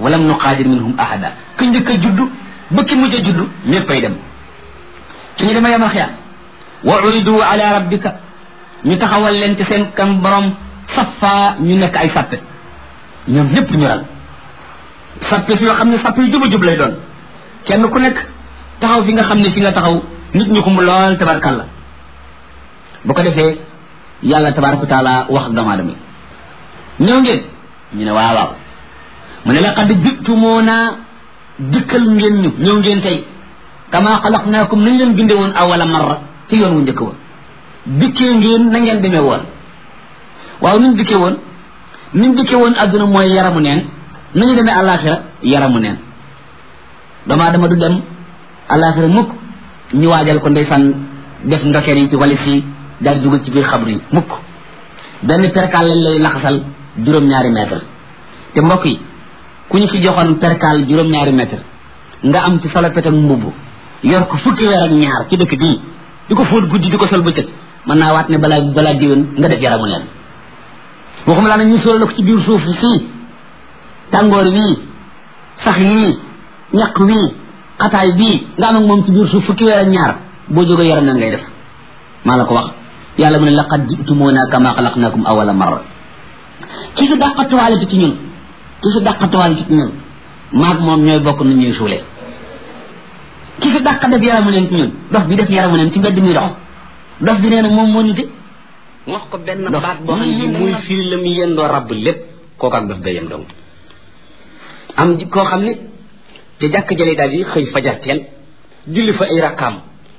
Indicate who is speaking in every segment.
Speaker 1: walam nuqaadir minhum ahada ku njëkk a juddu ba ki mujj a juddu ñëppay dem suñu demee yamal xiyaam wa uridu ala rabbika ñu taxawal leen ci seen kam borom safa ñu nekk ay sappe ñoom ñëpp ñu ral sappe si yoo xam ne sappe yu juba jub lay doon kenn ku nekk taxaw fi nga xam ne fi nga taxaw nit ñu xumb lool tabarkalla bu ko defee yàlla tabaraka wa taala wax ak doomu aadama yi ñëw ngeen ñu ne waaw waaw mu ne laqad jitumuuna dikkal ngeen ñu ñëw ngeen tey kama xalaqnaakum nañ leen binde woon awala marra ci yoon wu njëkk woon dikkee ngeen na ngeen demee woon waaw nuñ dikkee woon niñ dikkee woon adduna mooy yaramu neen nañu demee àllaaxira yaramu neen doomu aadama du dem àllaaxira mukk ñu waajal ko ndeysaan def ndokeer yi ci walis yi daal dugal ci biir xabru yi mukk benn perkaal lañ lay laxasal juróom-ñaari mètre te mbokk yi ku ñu fi joxoon perkaal juróom-ñaari mètre nga am ci salopet ak mbubb yor ko fukki weer ak ñaar ci dëkk bii di ko fóot guddi di ko sol bëccëg mën naa waat ne balaa diwén nga def yaramu neen waxuma laa ne ñu sóol la ko ci biir suuf sii tàngoor wii sax yii ñaq wii xataay bii nga am ak moom ci biir suuf fukki weer ak ñaar boo jógee yaram neen ngay def maa la ko wax yàlla mu ne laqad jitumuuna kama xalaqnaakum awala marra ki fi dàqatuwaale ci ñun maag moom ñooy bokk nu ñuy suulee ki fi dàq def yaramu neen ci ñun dof bi def yaramu neen ci mbedd mi dox dof bi nee na moom moo nite
Speaker 2: wax ko benn baat boo xam ne muy firi la mu yendoo rabb lépp kooku ak dof day yem dong am koo xam ne te jàkk jële daal yi xëy fajar teel julli fa ay rakkaam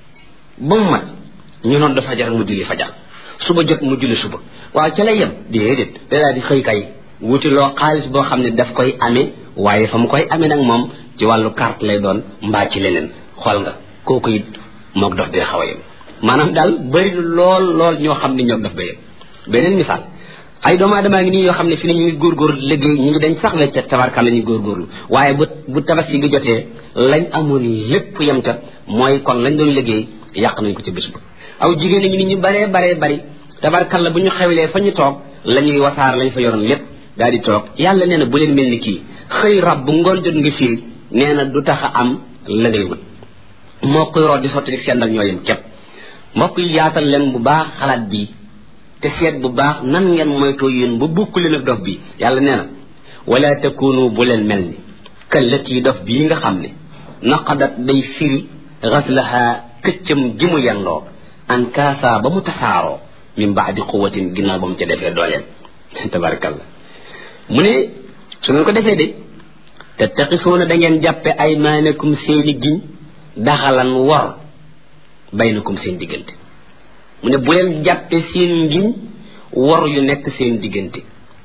Speaker 2: ba mu mat ñu noon dafa fajar mu julli fajar suba jot mu julli suba waaw ca lay yem déedéet da daal di xëy kay wuti loo xaalis boo xam ne daf koy amee waaye fa mu koy amee nag moom ci wàllu carte lay doon mbaa ci leneen xool nga kooku it mook dof dee xaw a yem maanaam daal bëri lool ñoo xam ne ñoom daf ba yem beneen misaal ay doomu aadama ngi nii yoo xam ne fi ne ñu ngi góorgóorlu liggéey ñu ngi dañ sax la ca tabarkal la ñuy góorgóorlu waaye bu tabaski gi jotee lañ amoon lépp yem ca mooy kon lañ doon liggéey yàq nañ ko ci bés ba aw jigéen ñi nit ñu baree bari tabarkal la bu ñu xewlee fa ñu toog la ñuy wasaar lañ fa yoroon lépp daal di toog yàlla nee na bu leen mel ni kii xëy rab bu ngoon jot nga fii nee na du tax a am la ngay wut moo koy root di sotti rek seen dal ñoo yem képp mbokk yi yaatal leen bu baax xalaat bi te seet bu baax nan ngeen moytoo yéen ba bukk leen ak dof bi yàlla nee na wala takunu bu leen mel ni këllëkii dof bii nga xam ne naqadat day firi xaslaha këccam ji mu yendoo an kaasa ba mu tasaaroo min baadi quwatin ginnaaw ba mu ca defee dooleen tabarakallah mu ne su ngeen ko defee de te taqisuuna da ngeen jàppe ay maanakum seeni giñ daxalan wor baynakum seen diggante mu ne bu leen jàppe seen ngiñ wor yu nekk seen diggante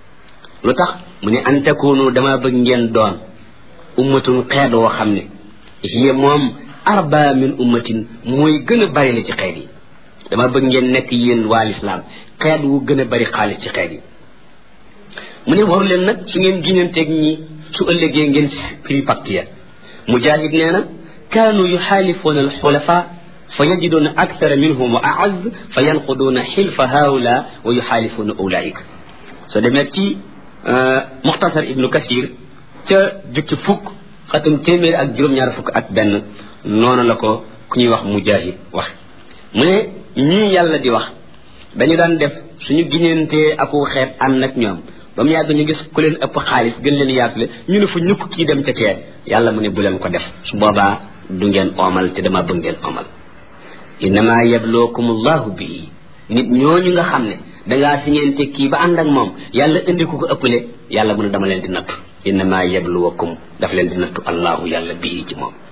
Speaker 2: lu tax mu ne an takunu dama bëgg ngeen doon ummatun xeet woo xam ne hiya moom arba min ummatin mooy gën a bari la ci xeet yi dama bëgg ngeen nekk yéen waa lislaam xeet wu gën a bari xaalis ci xeet yi mu ne waru leen nag su ngeen giñanteeg ñi su ëllëgee ngeen prix pacte ya mujahid nee na kaanu yuxaalifuuna alxulafa fa yajiduuna akthara minhum wa aaz fa yanquduuna xilfa haula wa yuxaalifuuna ulaika soo demee ci muxtasar ibnu kasir ca jukki fukk xatam téeméer ak juróom-ñaar fukk ak benn noonu la ko ku ñuy wax mujahid wax mu ne ñii yàlla di wax dañu daan def suñu giñantee aku xeet ànd ak ñoom ba mu yàgg ñu gis ku leen ëpp xaalis gën leen yaatule ñu ne fu ñukk kii dem ca kee yàlla mu ne bu leen ko def su boobaa du ngeen oomal te dama bëgg ngeen oomal innama yablookum allahu bii nit ñooñu nga xam ne dangaa siñeente kii ba ànd ak moom yàlla indi ku ko ëppale yàlla mu ne dama leen di nattu innama yabluwakum daf leen di nattu allahu yàlla bii ci moom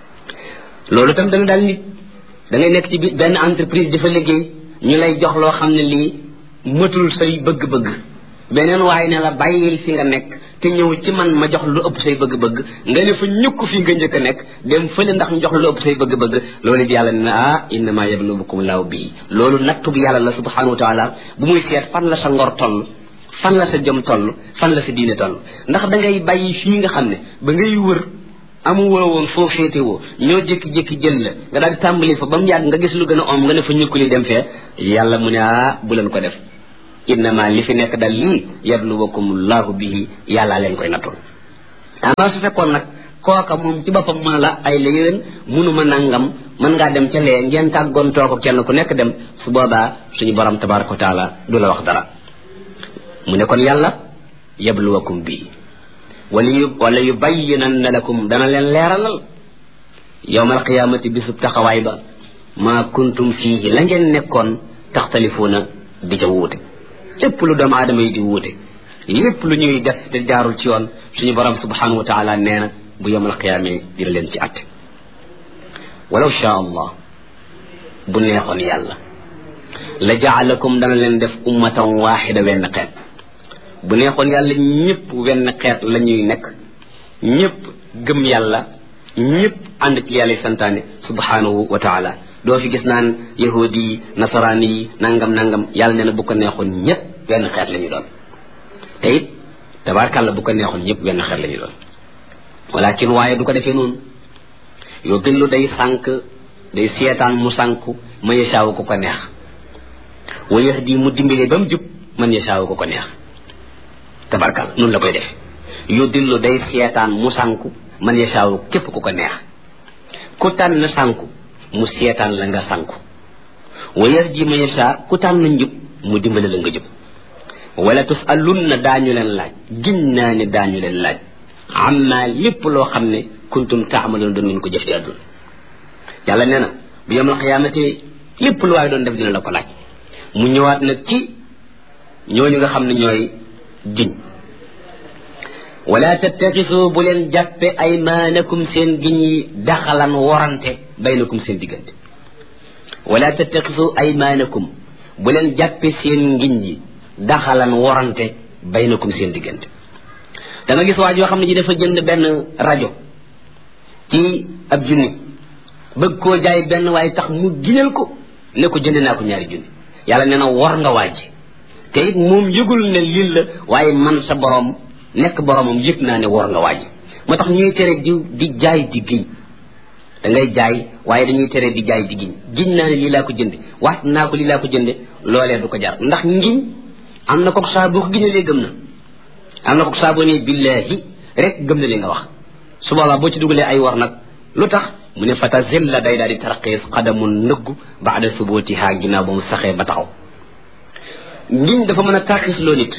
Speaker 2: loolu tam dana daal nit da ngay nekk ci benn entreprise dafa liggéey ñu lay jox loo xam ne lii mëtul say bëgg-bëgg beneen waaye ne la bàyyil fi nga nekk te ñëw ci man ma jox lu ëpp say bëgg-bëgg nga ne fa ñukk fi nga njëkk a nekk dem fële ndax ñu jox lu ëpp say bëgg-bëgg loolu it yàlla ne innama yabluwakum laahu bii loolu nattu bi yàlla la subhanahu wa taala bu muy seet fan la sa ngor toll fan la sa jëm toll fan la sa diine toll ndax da ngay bàyyi fii nga xam ne ba ngay wër amu woon foo féetewoo ñoo jékki-jékki jël la nga daal di tàmbali fa ba mu yàgg nga gis lu gën a om nga ne fa ñukkuli dem fee yàlla mu ne bu leen ko def innama li fi nekk dal lii yabluwakum laahu bihi yàllaa leen koy nattul ama su fekkoon nag kooka moom ci boppam mën la ay la yéwén munuma nangam mën ngaa dem ca lee ngeen tàggoontoo ko kenn ku nekk dem su boobaa suñu borom tabaraka wa taala du la wax dara mu ne kon yàlla yabluwakum bii wala yubayyinanna lakum dana leen leeralal yawmal qiyaamati bisub taxawaay ba maa kuntum fiihi la ngeen nekkoon taxtalifuuna di ca wuute lépp lu doomu aadama yi di wuute lépp lu ñuy def te jaarul ci yoon suñu borom subhanahu wa taala nee na bu yawmal qiyaamee dina leen ci atte walaw shaa allah bu neexoon yàlla la jaalakum dana leen def ummatan waaxida wenn xeet bu neexoon yàlla ñëpp wenn xeet la ñuy nekk ñëpp gëm yàlla ñëpp ànd ci yàlla santaane subhanahu wa taala doo fi gis naan yahudi yi nasaraani yi nangam yàlla nee na bu ko neexoon ñëpp wenn xeet la ñu doon te it tabaarkàlla bu ko neexoon ñëpp wenn xeet la ñu doon walakin waaye du ko defee noonu yoo gëllu day sànk day seetaan mu sànku ma yasaawu ko ko neex wa yahdi mu dimbale ba mu jub man yasaawu ko ko neex tabaarkàlla noonu la koy def yoo dillu day seetaan mu sànku man yasaawu képp ku ko neex ku tànn sànku mu seetaan la nga sànku wa yarji ma yasaa ku tànn njub mu dimbale la nga jub wala tusalunna daañu leen laaj gin naa ne daañu leen laaj amma lépp loo xam ne kuntum taamaloon doon ngeen ko jëf ci àdduna yàlla nee na bu yawmal qiyaamati lépp lu waaye doon def dina la ko laaj mu ñëwaat nag ci ñooñu nga xam ne ñooy giñ wala tattaxisu bu leen jàppe aymaanakum seen giñ yi daxalan warante baynakum seen diggante wala tattaxisu aymaanakum bu leen jàppe seen ngiñ yi daxalan warante baynakum seen diggante da nga gis waa joo xam ne ji dafa jënd benn rajo ci ab junni bëgg koo jaay benn waaye tax mu giñal ko ne ko jënd naa ko ñaari junni yàlla nee na war nga waaj te it moom yëgul ne lii la waaye man sa borom nekk boromam yëg naa ne war nga waaj moo tax ñuy tere di jaay di giñ da ngay jaay waaye dañuy tere di jaay di giñ naa ne lii laa ko jënde waat naa ko lii laa ko jënde loolee du ko jar ndax ngiñ am na ko saa boo ko giñalee gëm na am na ko saa boo ne billahi rek gëm na li nga wax su boobaa boo ci dugalee ay war nag lu tax mu ne fatazilla day daal di tarqiis xadamun nëggu baada subutiha ginnaaw ba mu saxee ba taxaw ngiñ dafa mën a tarqiis loo nit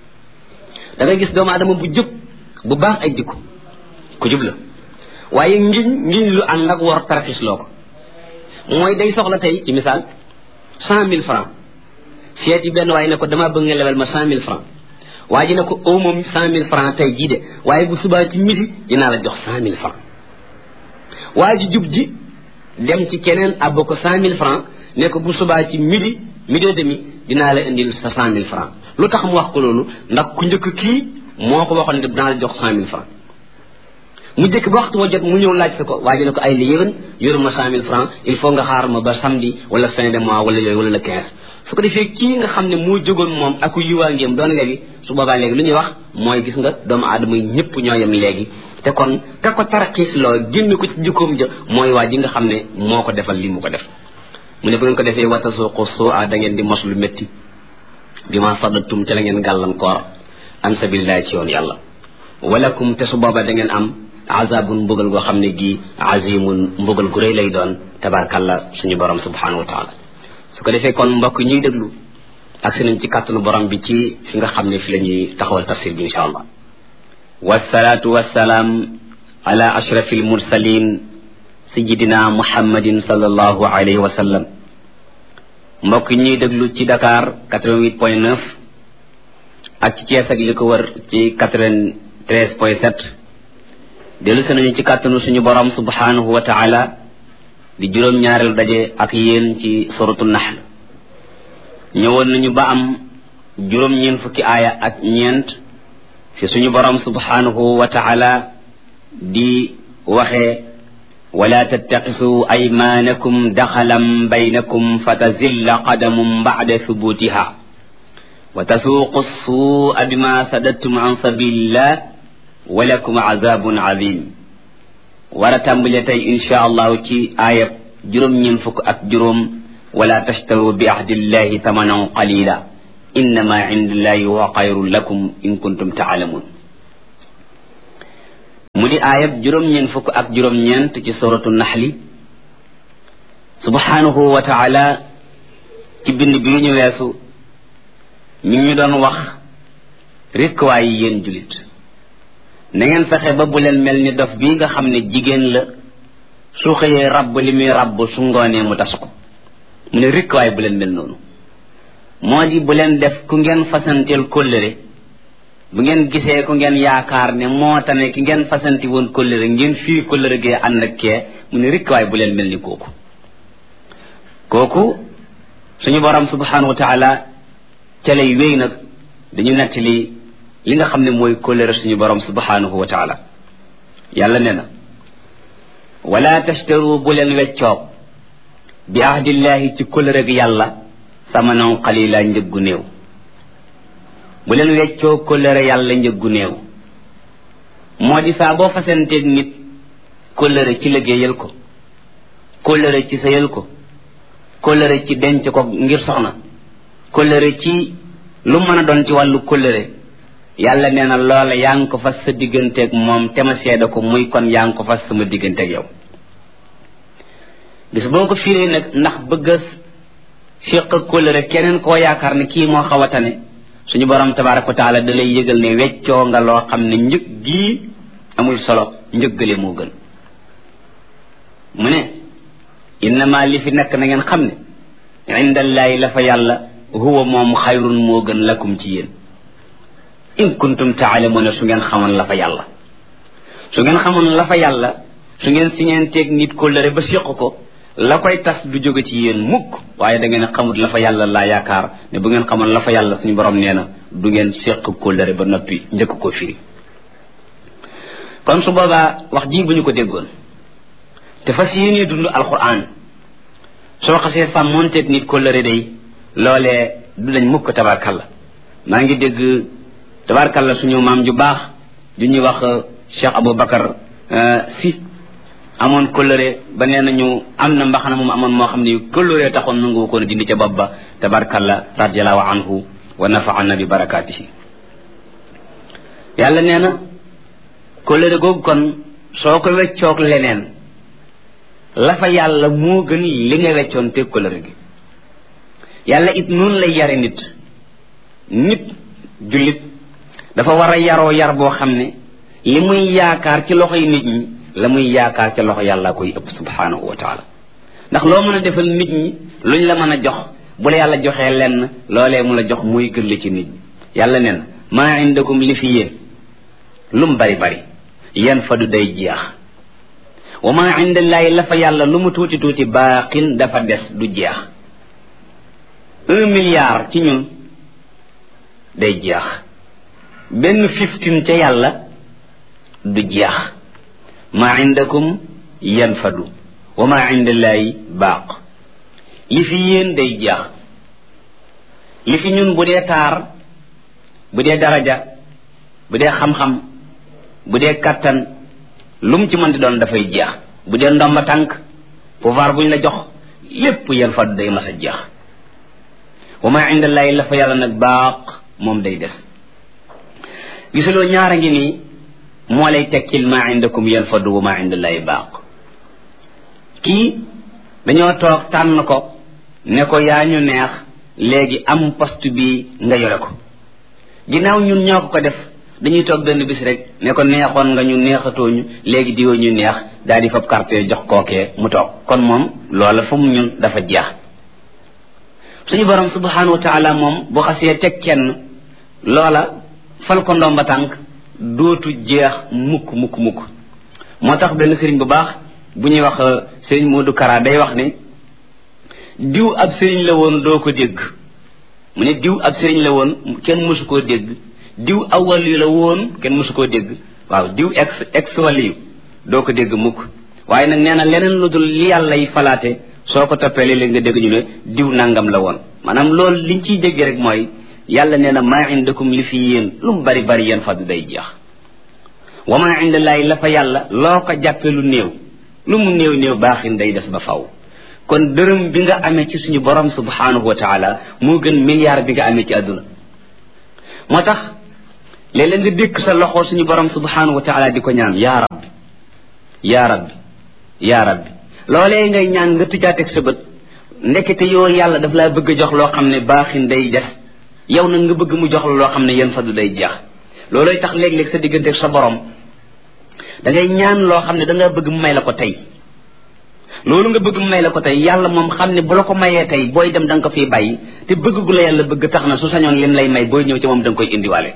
Speaker 2: da ngay gis doomu aadama bu jub bu baax ay jikko ku jub la waaye ngiñ lu ànd ak war tarqiis loo ko mooy day soxla tey ci misaal 100,000 francs seeti benn waaye ne ko damaa bëgg nga lebal ma 100,000 francs waa ji ne ko aw moom 100,000 francs tey jii de waaye bu subaa ci midi dinaa la jox 100,000 francs waa ji jub ji dem ci keneen abba ko 100,000 francs ne ko bu subaa ci midi et demi dinaa la indil sa 100,000 francs lu tax mu wax ko loolu ndax ku njëkk kii moo ko waxoon ne dinaa la jox 100,000 francs mu jëkk ba waxtu wa jot mu ñëw laaj sa ko waa ji ne ko ay li yéwén yoruma 100,000 francs il faut nga xaar ma ba samedi wala fin de mois wala yooyu wala le 15 su ko defee kii nga xam ne moo jógoon moom ak yiwaa ngeem doon léegi su boobaa léegi lu ñuy wax mooy gis nga doomu aadama yi ñëpp ñoo yem léegi te kon ka ko tarxiis loo génn ko ci jikkoom ja mooy waa ji nga xam ne moo ko defal li mu ko def mu ne bu ngeen ko defee watasuuqu suu'a da ngeen di mos lu métti bi ma saddatum ca la ngeen gàllankoor an sabilillahi ci yoon yàlla walakum te su booba da ngeen am azabun mbugal goo xam ne gi azimun mbugal gu rëy lay doon tabarkalla suñu borom subhanahu wa taala su ko defee kon mbokk ñuy déglu ak si nañ ci kàttanu borom bi ci fi nga xam ne fi la ñuy taxawal tafsir bi insha allah wasalaatu wasalaam ala ashrafi almursalin sayidina muhammadin sallallahu alayhi wa sallam mbokk ñuy déglu ci Dakar 88.9 ak ci Thiès ak li ko wër ci 93.7 dellu si nañu ci kàttanu suñu borom subhanahu wa taala di juróom-ñaareelu daje ak yéen ci suratu nahl ñëwoon nañu ba am juróom-ñeen fukki aaya ak ñeent fi suñu borom subhanahu wa taala di waxee wala tattaqisu aymanakum daxalan baynakum fatazilla qadamun ba'da thubutiha wa tasuuqu suu'a bima sadattum an sabilillah wa lakum azabun azim war a tàmbale tey insha allahu ci aayab juróom-ñeen fukk ak juróom wala tashtaru bi ahdillahi tamanan qalila innama indallahi huwa xayrun lakum in kuntum taalamun mu di aayab juróom-ñeent fukk ak juróom-ñeent ci suratu naxli subhanahu wa taala ci bind bi ñu weesu mi ngi ñu doon wax rekk waaye yéen julit na ngeen fexe ba bu leen mel ni dof bii nga xam ne jigéen la su xëyee rabb li muy rabb su ngoonee mu tas ko mu ne rekk waaye bu leen mel noonu moo di bu leen def ku ngeen fasanteel kóllëre bu ngeen gisee ku ngeen yaakaar ne moo tane ki ngeen fasanti woon kóllëre ngeen fii kóllëre gee ànd ak kee mu ne rekk waaye bu leen mel ni kooku suñu borom subhanahu wa taala ca lay wéy nag dañu nettali li nga xam ne mooy kóllëre suñu borom subhanahu wa taala yàlla nee na wala tashtaru bu leen weccoo bi ahdillahi ci kóllëre gi yàlla samanan qalila njëggu néew bu leen weccoo kóllëre yàlla njëggu néew moo di saa boo fasanteeg nit kóllëre ci liggéeyal ko kóllëre ci sëyal ko kóllëre ci denc ko ngir soxna kóllëre ci lu mën a doon ci wàllu kóllëre yàlla nee na loola yaa ngi ko fas sa digganteeg moom te ma seede ko muy kon yaa ngi ko fas sama digganteeg yow bis boo ko firee nag ndax bëgg a séq kóllëre keneen koo yaakaar ne kii moo xaw a tane suñu borom tabaraka wa taala da lay yëgal ne weccoo nga loo xam ne njëg gii amul solo njëggale moo gën mu ne innama li fi nekk na ngeen xam ne indallaahi la fa yàlla huwa moom xayrun moo gën lakum ci yéen in kuntum taalamuuna su ngeen xamoon la fa yàlla su ngeen xamoon la fa yàlla su ngeen siñeenteeg nit kóllëre ba séq ko la koy tas du jóge ci yéen mukk waaye da ngeen xamut la fa yàlla laa yaakaar ne bu ngeen xamoon la fa yàlla suñu borom nee na du ngeen séq kóllëre ba noppi njëkk ko firi kon su boobaa wax ji bu ñu ko déggoon te fas yéenee dund alquran soo xasee sàmmoonteeg nit kóllëre day loolee du dañ mukk tabarkalla maa ngi dégg tabarkalla suñu maam ju baax ju ñuy wax Cheikh Aboubacar si amoon kóllëre ba nee nañu am na mbaxana moom amoon moo xam ne kóllëre taxoon nangu ko dindi ca bopp ba tabarkalla radiallahu anhu wa nafaana bi barakaatihi yàlla nee na kóllëre googu kon soo ko weccoog leneen la fa yàlla moo gën li nga weccoon te kóllëre gi yàlla it noonu lay yare nit jullit dafa war a yaroo yar boo xam ne li muy yaakaar ci loxoy nit ñi la muy yaakaar ci loxo yàlla koy ëpp subhanahu wa taala ndax loo mën a defal nit ñi luñ la mën a jox bu la yàlla joxee lenn loolee mu la jox muy gën la ci nit ñi yàlla nee na maa indakum li fi yéen lum bari bari yan fa du day jeex wa maa indallaahi la fa yàlla lu mu tuuti tuuti baaqin dafa des du jeex 1 milliard ci ñun day jeex benn 15 ca yàlla du jeex maa indakum yanfadu wa maa indallaahi baaq li fi yéen day jeex li fi ñun bu dee taar bu dee daraja bu dee xam-xam bu dee kattan lu mu ci mën di doon dafay jeex bu dee ndomba tànk pouvoir buñ la jox lépp yanfadu day mas a jeex wa maa indallaahi la fa yàlla nag baaq moom day des gisuloo ñaara ngi nii moo lay tekkil maa indakum yanfadu wa maa indallaahi baaq kii dañoo toog tànn ko ne ko yaa ñu neex léegi am poste bi nga yore ko ginnaaw ñun ñoo ko def dañuy toog benn bis rek ne ko neexoon nga ñu neexatooñu léegi diwo ñu neex daal di fab carte jox kookee mu toog kon moom loola fu mu ñun dafa jeex suñu borom subhanahu wa taala moom bu xasee teg kenn loola fal ko ndomba tànk dootu jeex mukk moo tax benn sëriñ bu baax bu ñuy wax sëriñ Modou Kara day wax ne diw ab sëriñ la woon doo ko dégg mu ne diw ab sëriñ la woon kenn mësu koo dégg diw aw waliyu la woon kenn mësu koo dégg waaw diw ex waliyu doo ko dégg mukk waaye nag nee na leneen lu dul li yàlla yi falaate soo ko toppee léeg-léeg nga dégg ñu ne diw nangam la woon maanaam loolu liñ ciy dégg rek mooy yàlla nee na maa indakum li fi yéen lu mu bari bari yéen fadu day jeex wa maa indallaahi la fa yàlla loo ko jàppee lu néew lu mu néew baaxin day des ba faw kon dërëm bi nga amee ci suñu borom subhanahu wa taala moo gën milliard bi nga amee ci àdduna moo tax léeg-léeg nga dékk sa loxo suñu borom subhanahu wa taala di ko ñaan yaa rab yaa rabbi yaa rabbi loolee ngay ñaan nga tujaateeg sa bët ndekete yoo yàlla daf laa bëgg a jox loo xam ne baaxin day des yow nag nga bëgg mu jox la loo xam ne yan fadu day jeex loolooy tax léeg-léeg sa digganteeg sa borom da ngay ñaan loo xam ne da nga bëgg mu may la ko tey loolu nga bëgg mu may la ko tey yàlla moom xam ne bu la ko mayee tey booy dem da nga ko fiy bàyyi te bëgg gu la yàlla bëgg tax na su sañoon lim lay may booy ñëw ci moom da nga koy indiwaale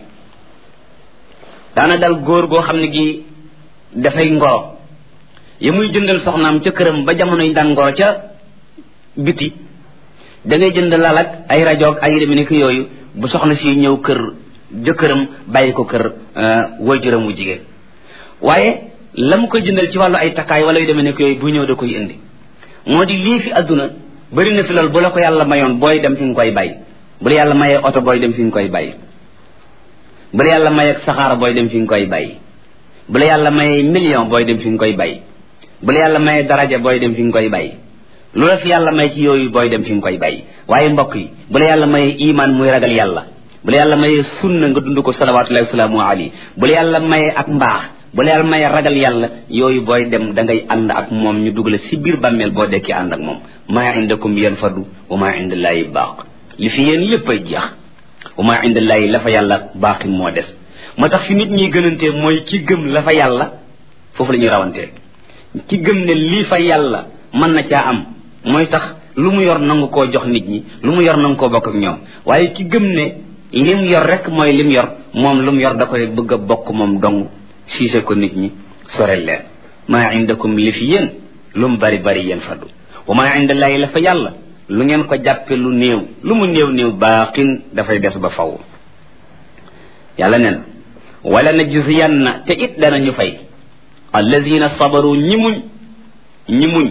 Speaker 2: daana dal góor goo xam ne gi dafay ngoro ya muy jëndal soxnaam ca këram ba jamono yi daan ngoro ca biti da ngay jënd lal ak ay rajo ak ay deme ni ko yooyu bu soxna si ñëw kër jëkkëram bàyyi ko kër waajuram wu jigéen waaye la mu koy jëndal ci wàllu ay takkaay wala yu demee ne ko yooyu bu ñëw da koy indi moo di lii fi adduna bëri na fi loolu bu la ko yàlla mayoon booy dem fi nga koy bàyyi bu la yàlla mayee oto booy dem fi nga koy bàyyi bu la yàlla mayee saxaara booy dem fi nga koy bàyyi bu la yàlla mayee million booy dem fi nga koy bàyyi bu la yàlla mayee daraja booy dem fi nga koy bàyyi lu la fi yàlla may ci yooyu booy dem fi nga koy bàyyi waaye mbokk yi bu la yàlla mayee iman muy ragal yàlla bu la yàlla mayee sunna nga dund ko salawatullahi wasalaamu alayhi bu la yàlla mayee ak mbaax bu la yàlla mayee ragal yàlla yooyu booy dem da ngay ànd ak moom ñu dugal si biir bàmmeel boo dekkee ànd ak moom maa indakum yanfadu wa maa indallaahi baaq li fi yéen lépp ay jeex wa maa indallaahi la fa yàlla baaqin moo des moo tax fi nit ñi gënantee mooy ki gëm la fa yàlla foofu la ñuy rawantee ki gëm ne lii fa yàlla mën na caa am mooy tax lu mu yor nangu koo jox nit ñi lu mu yor nangu koo bokk ak ñoom waaye ki gëm ne lim yor rek mooy lim yor moom lu mu yor da koy bëgg a bokk moom dong siise ko nit ñi sorel leen maa indakum li fi yéen lu mu bari bari yéen faddu wa maa indallaahi la fa yàlla lu ngeen ko jàppe lu néew lu mu néew néew baaqin dafay des ba faw yàlla nen wala najziyanna te it danañu fay allazina sabaru ñi muñ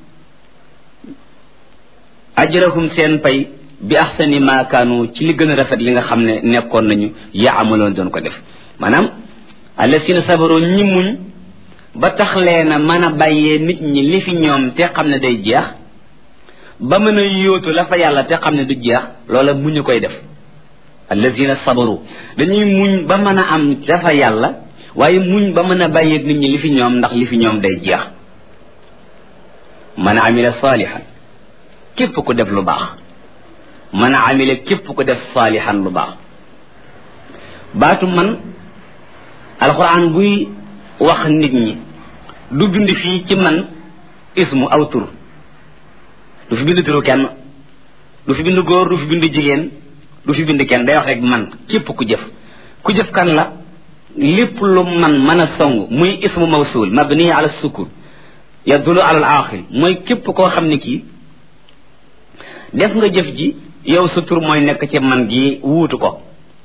Speaker 2: ajrahum seen pay bi ahsani ma kaanu ci li gën a rafet li nga xam ne nekkoon nañu yaamaloon doon ko def maanaam allazina sabaru ñi muñ ba tax leena mën a bàyyee nit ñi li fi ñoom te xam ne day jeex ba mën a yóotu la fa yàlla te xam ne du jeex loola muñu koy def allazina sabaru dañuy muñ ba mën a am dafa yàlla waaye muñ ba mën a bàyyee nit ñi li fi ñoom ndax li fi ñoom day jeex man amila saalihan képp ku def lu baax man amila képp ku def saalihan lu baax baatu man alquran buy wax nit ñi du bind fii ci man ismu aw tur du fi bind turu kenn du fi bind góor du fi bind jigéen du fi bind kenn day wax rek man képp ku jëf kan la lépp lu man mën a song muy ismu mawsul mabni ala sukun yadulu ala al aaxir mooy képp koo xam ne kii def nga jëf ji yow sa tur mooy nekk ci man gi wuutu ko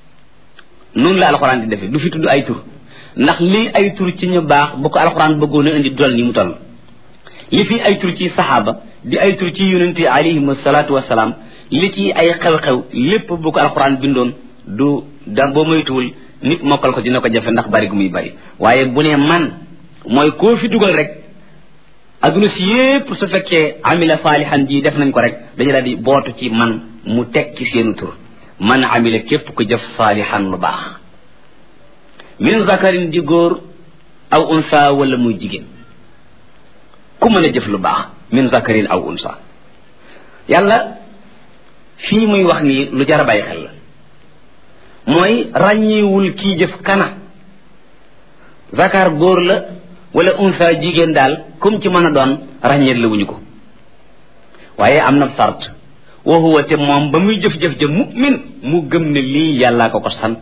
Speaker 2: noonu la alxuraan di defee du fi tudd ay tur ndax lii ay tur ci ñu baax bu ko alxuraan bëggoon a indi dol ni mu toll li fi ay tur ci saxaaba di ay tur ci yonente yi alayhim salaatu wasalaam li ci ay xew-xew lépp bu ko alxuraan bindoon du da boo moytuwul nit mokkal ko dina ko jafe ndax bari gu muy bari waaye bu ne man mooy koo fi dugal rek adduna si yépp su fekkee amila saalihan ji def nañ ko rek dañu daal di bootu ci man mu teg ci seenu tur man amila képp ku jëf saalihan lu baax min zakarin di góor aw unsa wala muy jigéen ku mën a jëf lu baax min zakarin aw unsa yàlla fii muy wax nii lu jar a bàyyi xel la mooy ràññiwul kii jëf kana zakar góor la wala unsa jigéen daal comme ci mën a doon ràññeet la wuñu ko waaye am na sart wa huwa te moom ba muy jëf-jëf ja mu'min mu gëm ne lii yàllaa ko sant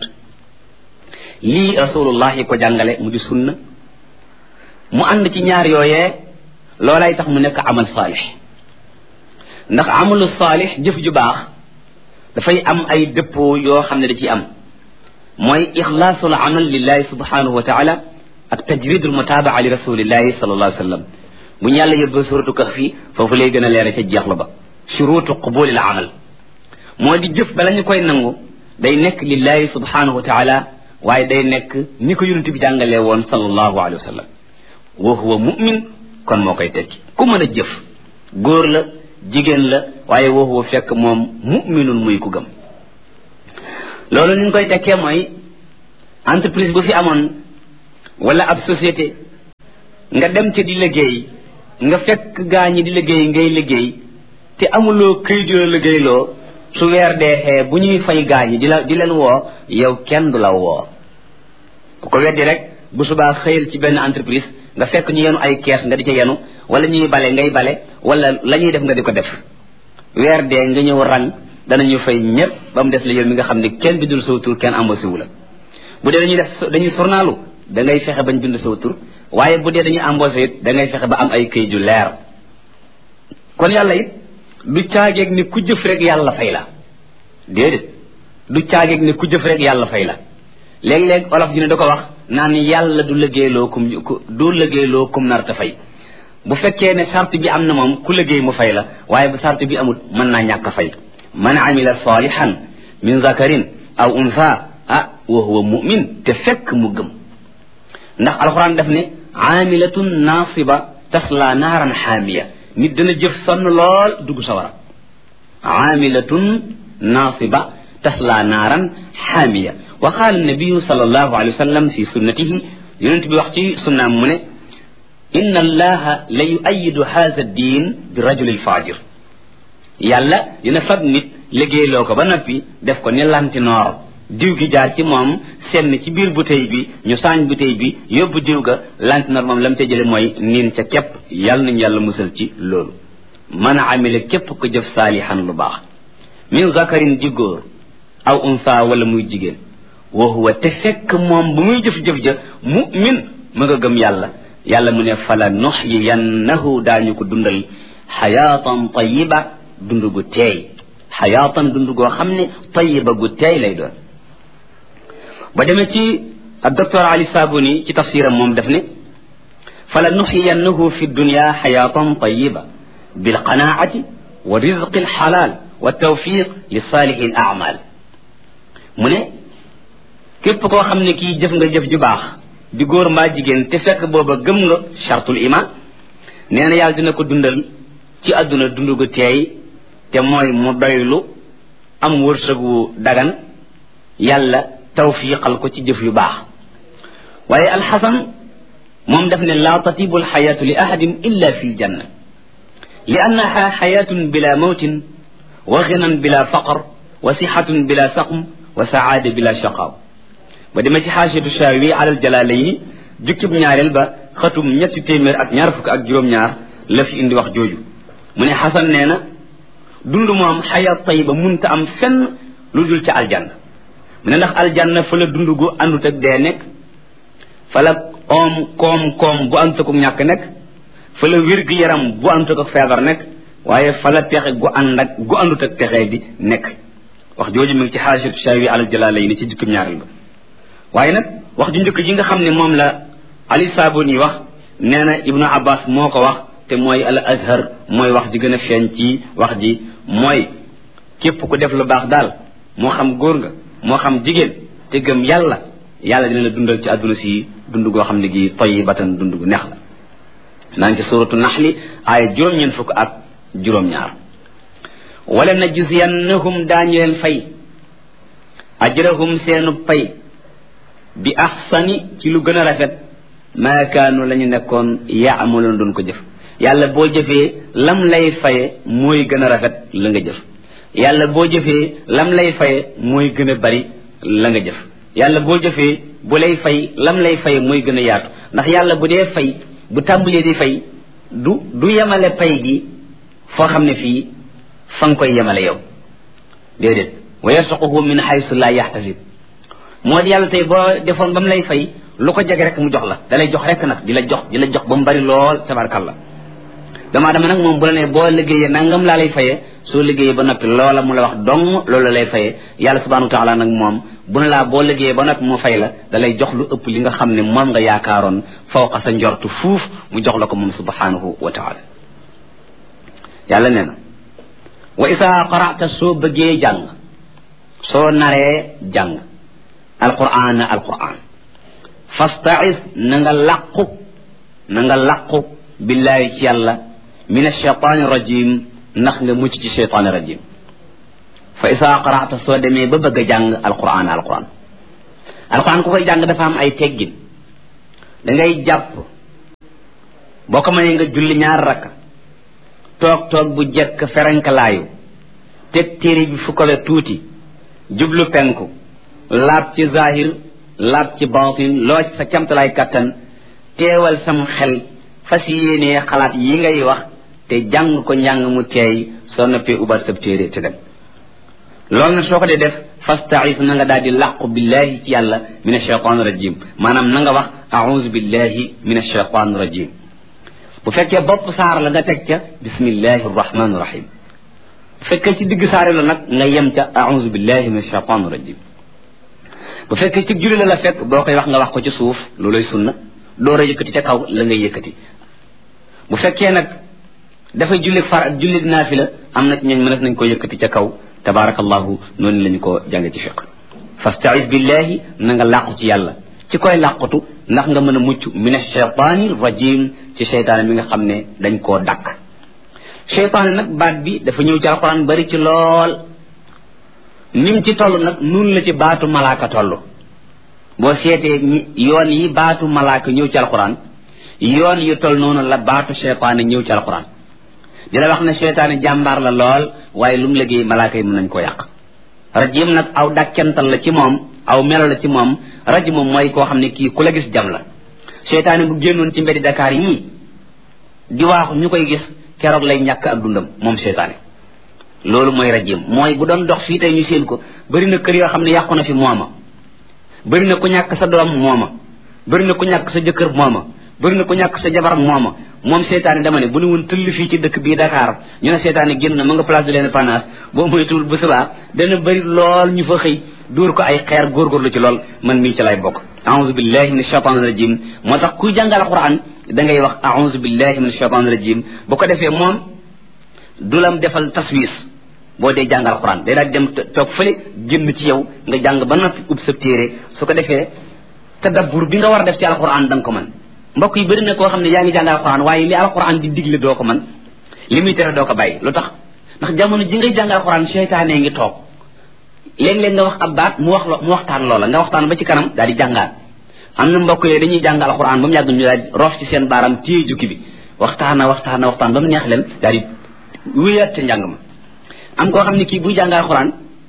Speaker 2: lii rasulullah yi ko jàngale mu di sunna mu ànd ci ñaar yooyee loolay tax mu nekk amal saalix ndax amalu saalix jëf ju baax dafay am ay dëppoo yoo xam ne da ciy am mooy ixlaasul amal lillahi subhanahu wa taala ak tajridul mutabaa li rasulillahi sallallahu alayhi wa sallam bu ñu yàlla yóbbu suratu kahfi foofu lay gën a leere ca jeexlu ba shurutu qubulil amal moo di jëf bala ñu koy nangu day nekk lillahi subhanahu wa taala waaye day nekk ni ko yonent bi jàngalee woon sallallahu alayhi wa sallam wa huwa mu'min kon moo koy tekki ku mën a jëf góor la jigéen la waaye wa huwa fekk moom mu'minun muy ku gëm loolu ni ñu koy tekkee mooy entreprise bu fi amoon wala ab société nga dem ca di liggéey nga fekk gaa ñi di liggéey ngay liggéey te amuloo këyit yoo liggéeyloo su weer deexee bu ñuy fay gaa ñi di leen woo yow kenn du la woo ku ko weddi rek bu subaa xëyal ci benn entreprise nga fekk ñu yenu ay kees nga di ca yenu wala ñuy bale ngay bale wala la ñuy def nga di ko def weer dee nga ñëw rang danañu fay ñëpp ba mu des la yow mi nga xam ne kenn bindul saw tur kenn embauché wu la bu dee dañuy journalu da ngay fexe bañ bind saw tur waaye bu dee dañuy embauché it da ngay fexe ba am ay këyit yu leer kon yàlla it du caageeg ni ku jëf rek yàlla fay la déedéet du caageeg ni ku jëf rek yàlla fay la léeg-léeg olof ji ne da ko wax naan yàlla du liggéeyloo kum nar ta fay bu fekkee ne charte bi am na moom ku liggéey mu fay la waaye bu charte bi amut mën naa ñàkk a fay man amila salihan min zakarin aw unsa wa huwa mu'min te fekk mu gëm ndax alxuraan daf ne aamilatun naasiba tasla naaran xaamiya nit dana jëf sonn lool dugg sawara aamilatun naasiba tasla naaran xaamiya wa qaala nabiyu sallallahu alayhi wa sallam fi sunnatihi yonent bi wax ci sunnaam mu ne inna allaha la yuayidu haada diin bi rajuli lfaajir yàlla dina fab nit liggéeyloo ko ba noppi def ko ni lantinoor diw gi jaar ci moom senn ci biir bouteille bi ñu saañ bouteille bi yóbbu diw ga lantinoor moom la mu te jële mooy niin ca képp yàlla nañu yàlla musal ci loolu man amila képp ko jëf saalihan lu baax min zakarin di góor aw unsa wala muy jigéen wa huwa te fekk moom bu muy jëf-jëf ja mu'min ma nga gëm yàlla yàlla mu ne fala nuxyiyannahu daañu ko dundal xayaatan tayiba dund gu teey xayaatan dund goo xam ne tayiba gu teey lay doon ba demee ci docteur Ali Sabuni ci tafsiram moom def ne fala nuxyiyannahu fi dunya xayaatan tayiba bilqanaati wa rizqi alxalaal wa tawfiq li saalihi al amal mu ne képp koo xam ne kii jëf nga jëf ju baax di góor mbaa jigéen te fekk booba gëm nga chartul iman nee na yàlla dina ko dundal ci àdduna dund gu teey te mooy mu doylu am wërsëgu dagan yàlla tawfiqal ko ci jëf yu baax waaye alxasan moom daf ne laa tatibu alxayaatu li ahadin illa fi ljanna li annaha xayaatun bila mawtin wa ginan bila faqr wa sixatun bila saqm wa saada bila shaqaaw ba demee ci xaasiyatu shaawi alal jalaalayni jukkib ñaareel ba xatum 322 la fi indi wax jooju mu ne xasan nee na dund moom xayaat tayiba munta am fenn lu dul ca aljanna mu ne ndax aljanna fa la dund gu àndut ak dee nekk fa la koom bu àndut ak ñàkk nekk fa la wér gi yaram bu àndut ak feebar nekk waaye fa la texe gu àndut ak texe di nekk wax jooju mi ngi ci xaasiyatu shaawi alal jalaalayni ci jukkib ñaareel ba waaye nag wax ju njëkk ji nga xam ne moom la Ali Sabuni wax nee na Ibnu Abbas moo ko wax te mooy al azhar mooy wax ji gën a feeñ ci wax ji mooy képp ku def lu baax daal moo xam góor nga moo xam jigéen te gëm yàlla dina la dundal ci àdduna si dund goo xam ne gi tayyibatan dund gu neex la naa ngi ci suratu naxli aaya juróom-ñeent fukk ak juróom-ñaar wala najziyannahum daañu leen fay ajrahum seenu pay bi axsani ci lu gën a rafet maa kaanu la ñu nekkoon yaamaloon doon ko jëf yàlla boo jëfee lam lay faye mooy gën a rafet la nga jëf yàlla boo jëfee lam lay faye mooy gën a bari la nga jëf yàlla boo jëfee bu lay fay lam lay faye mooy gën a yaatu ndax yàlla bu dee fay bu tàmbalee di fay du yemale pay gi foo xam ne fii fa nga koy yemale yow déedéet wa yarsuquhu min haysu la yaxtasib moo di yàlla tey boo defoon ba mu lay fay lu ko jege rek mu jox la da lay jox rek nag di la jox ba mu bari lool tabarkalla damaa dama nag moom bu la ne boo liggéeyee nangam laa lay fayee soo liggéeyee ba noppi loola mu la wax dong loolu lay fayee yàlla subhanahu wa taala nag moom bu ne laa boo liggéeyee ba noppi mu fay la da lay jox lu ëpp li nga xam ne moom nga yaakaaroon fawqa sa njortu fuuf mu jox la ko moom subhanahu wa taala yàlla nee na wa isaa qara'ta soo bëggee jàng soo naree jàng alquran fasta'iz na nga làqu billaahi ci yàlla min ashaytaani rajim ndax nga mucc ci shaytaani rajim fa isaa qara'ta soo demee ba bëgg a jàng alquran ku koy jàng dafa am ay teggin da ngay jàpp boo ko mënee nga julli ñaar rakka toog bu jekk ferenkalaayu teg téere bi fu ko we tuuti jublu penku laab ci zahir laab ci batin loo ci sa camtalaay kattan teewal sam xel fas yéenee xalaat yi ngay wax te jàng ko njàng mu teey soo noppee ubat sab téere te dem loolu nag soo ko dee def fasta'is na nga daal di làqu billahi ci yàlla min ashaytan rajim maanaam na nga wax a'udhu billahi min ashaytan rajim bu fekkee bopp saar la nga teg ca bismillahi arrahmani rahim bu fekkee ci digg saare la nag nga yem ca a'udhu billahi min ashaytan rajim bu fekkee ci julli la fekk boo koy wax nga wax ko ci suuf looloy sunna door a yëkkati ca kaw la ngay yëkkati bu fekkee nag dafay jullig far ak jullig naafila am na ñooñ mënees nañ ko yëkkati ca kaw tabarakallahu noonu lañu ko jànge ci fiq fasta'iz billahi na nga làqu ci yàlla ci koy làqutu ndax nga mën a mucc min ash-shaytaani rajim ci seytaane mi nga xam ne dañ koo dàkk seytaane nag baat bi dafa ñëw ci alquran bari ci lool nim ci toll nag nun la ci baatu malaaka toll boo seetee yoon yi baatu malaaka ñëw ci alquran yoon yu toll noonu la baatu seytaane ñëw ci alquran di la wax ne seytaane jàmbaar la lool waaye lu mu liggéey malaaka yi mën nañ koo yàq rajim nag aw dàkkental la ci moom aw melo la ci moom raj moom mooy koo xam ne kii ku la gis jam la seytaane bu génnoon ci mbeddi Dakar yii di waaxu ñu koy gis keroog lay ñàkk ak dundam moom seytaane loolu mooy rajim mooy bu doon dox fii tey ñu seen ko bëri na kër yoo xam ne yàqu na fi mooma bëri na ku ñàkk sa doom mooma bëri na ku ñàkk sa jëkkër mooma bëri na ku ñàkk sa jabar mooma moom seytaane dama ne bu ne woon tëll fii ci dëkk bii Dakar ñu ne seytaane génn na ma nga place de l'Indépendance boo moytuwul bu subaa dana bëri lool ñu fa xëy dóor ko ay xeer góorgóorlu ci lool man mii ci lay bokk a'udhu billahi minash shaitanir rajim moo tax kuy jàngal alquran da ngay wax a'udhu billahi minash shaitanir rajim bu ko defee moom du lam defal taswis boo dee jàngal alquran day daal dem toog fële génn ci yow nga jàng ba noppi ub sa téere su ko defee tadabbur bi nga war a def ci alquran da nga ko mën mbokk yi bëri na koo xam ne yaa ngi jàng alquran waaye li alquran di digle doo ko mën li muy tere doo ko bàyyi lu tax ndax jamono ji ngay jàng alquran seytaane ngi toog léeg-léeg nga wax ab baat mu waxtaan loola nga waxtaan ba ci kanam daal di jàngaat am na mbokk yooyu dañuy jàng alquran ba mu yàgg ñu daal di roof ci seen baaram téye jukki bi waxtaan ba mu neex leen daal di wéyaat ca njàng ma am koo xam ne kii buy jàng alquran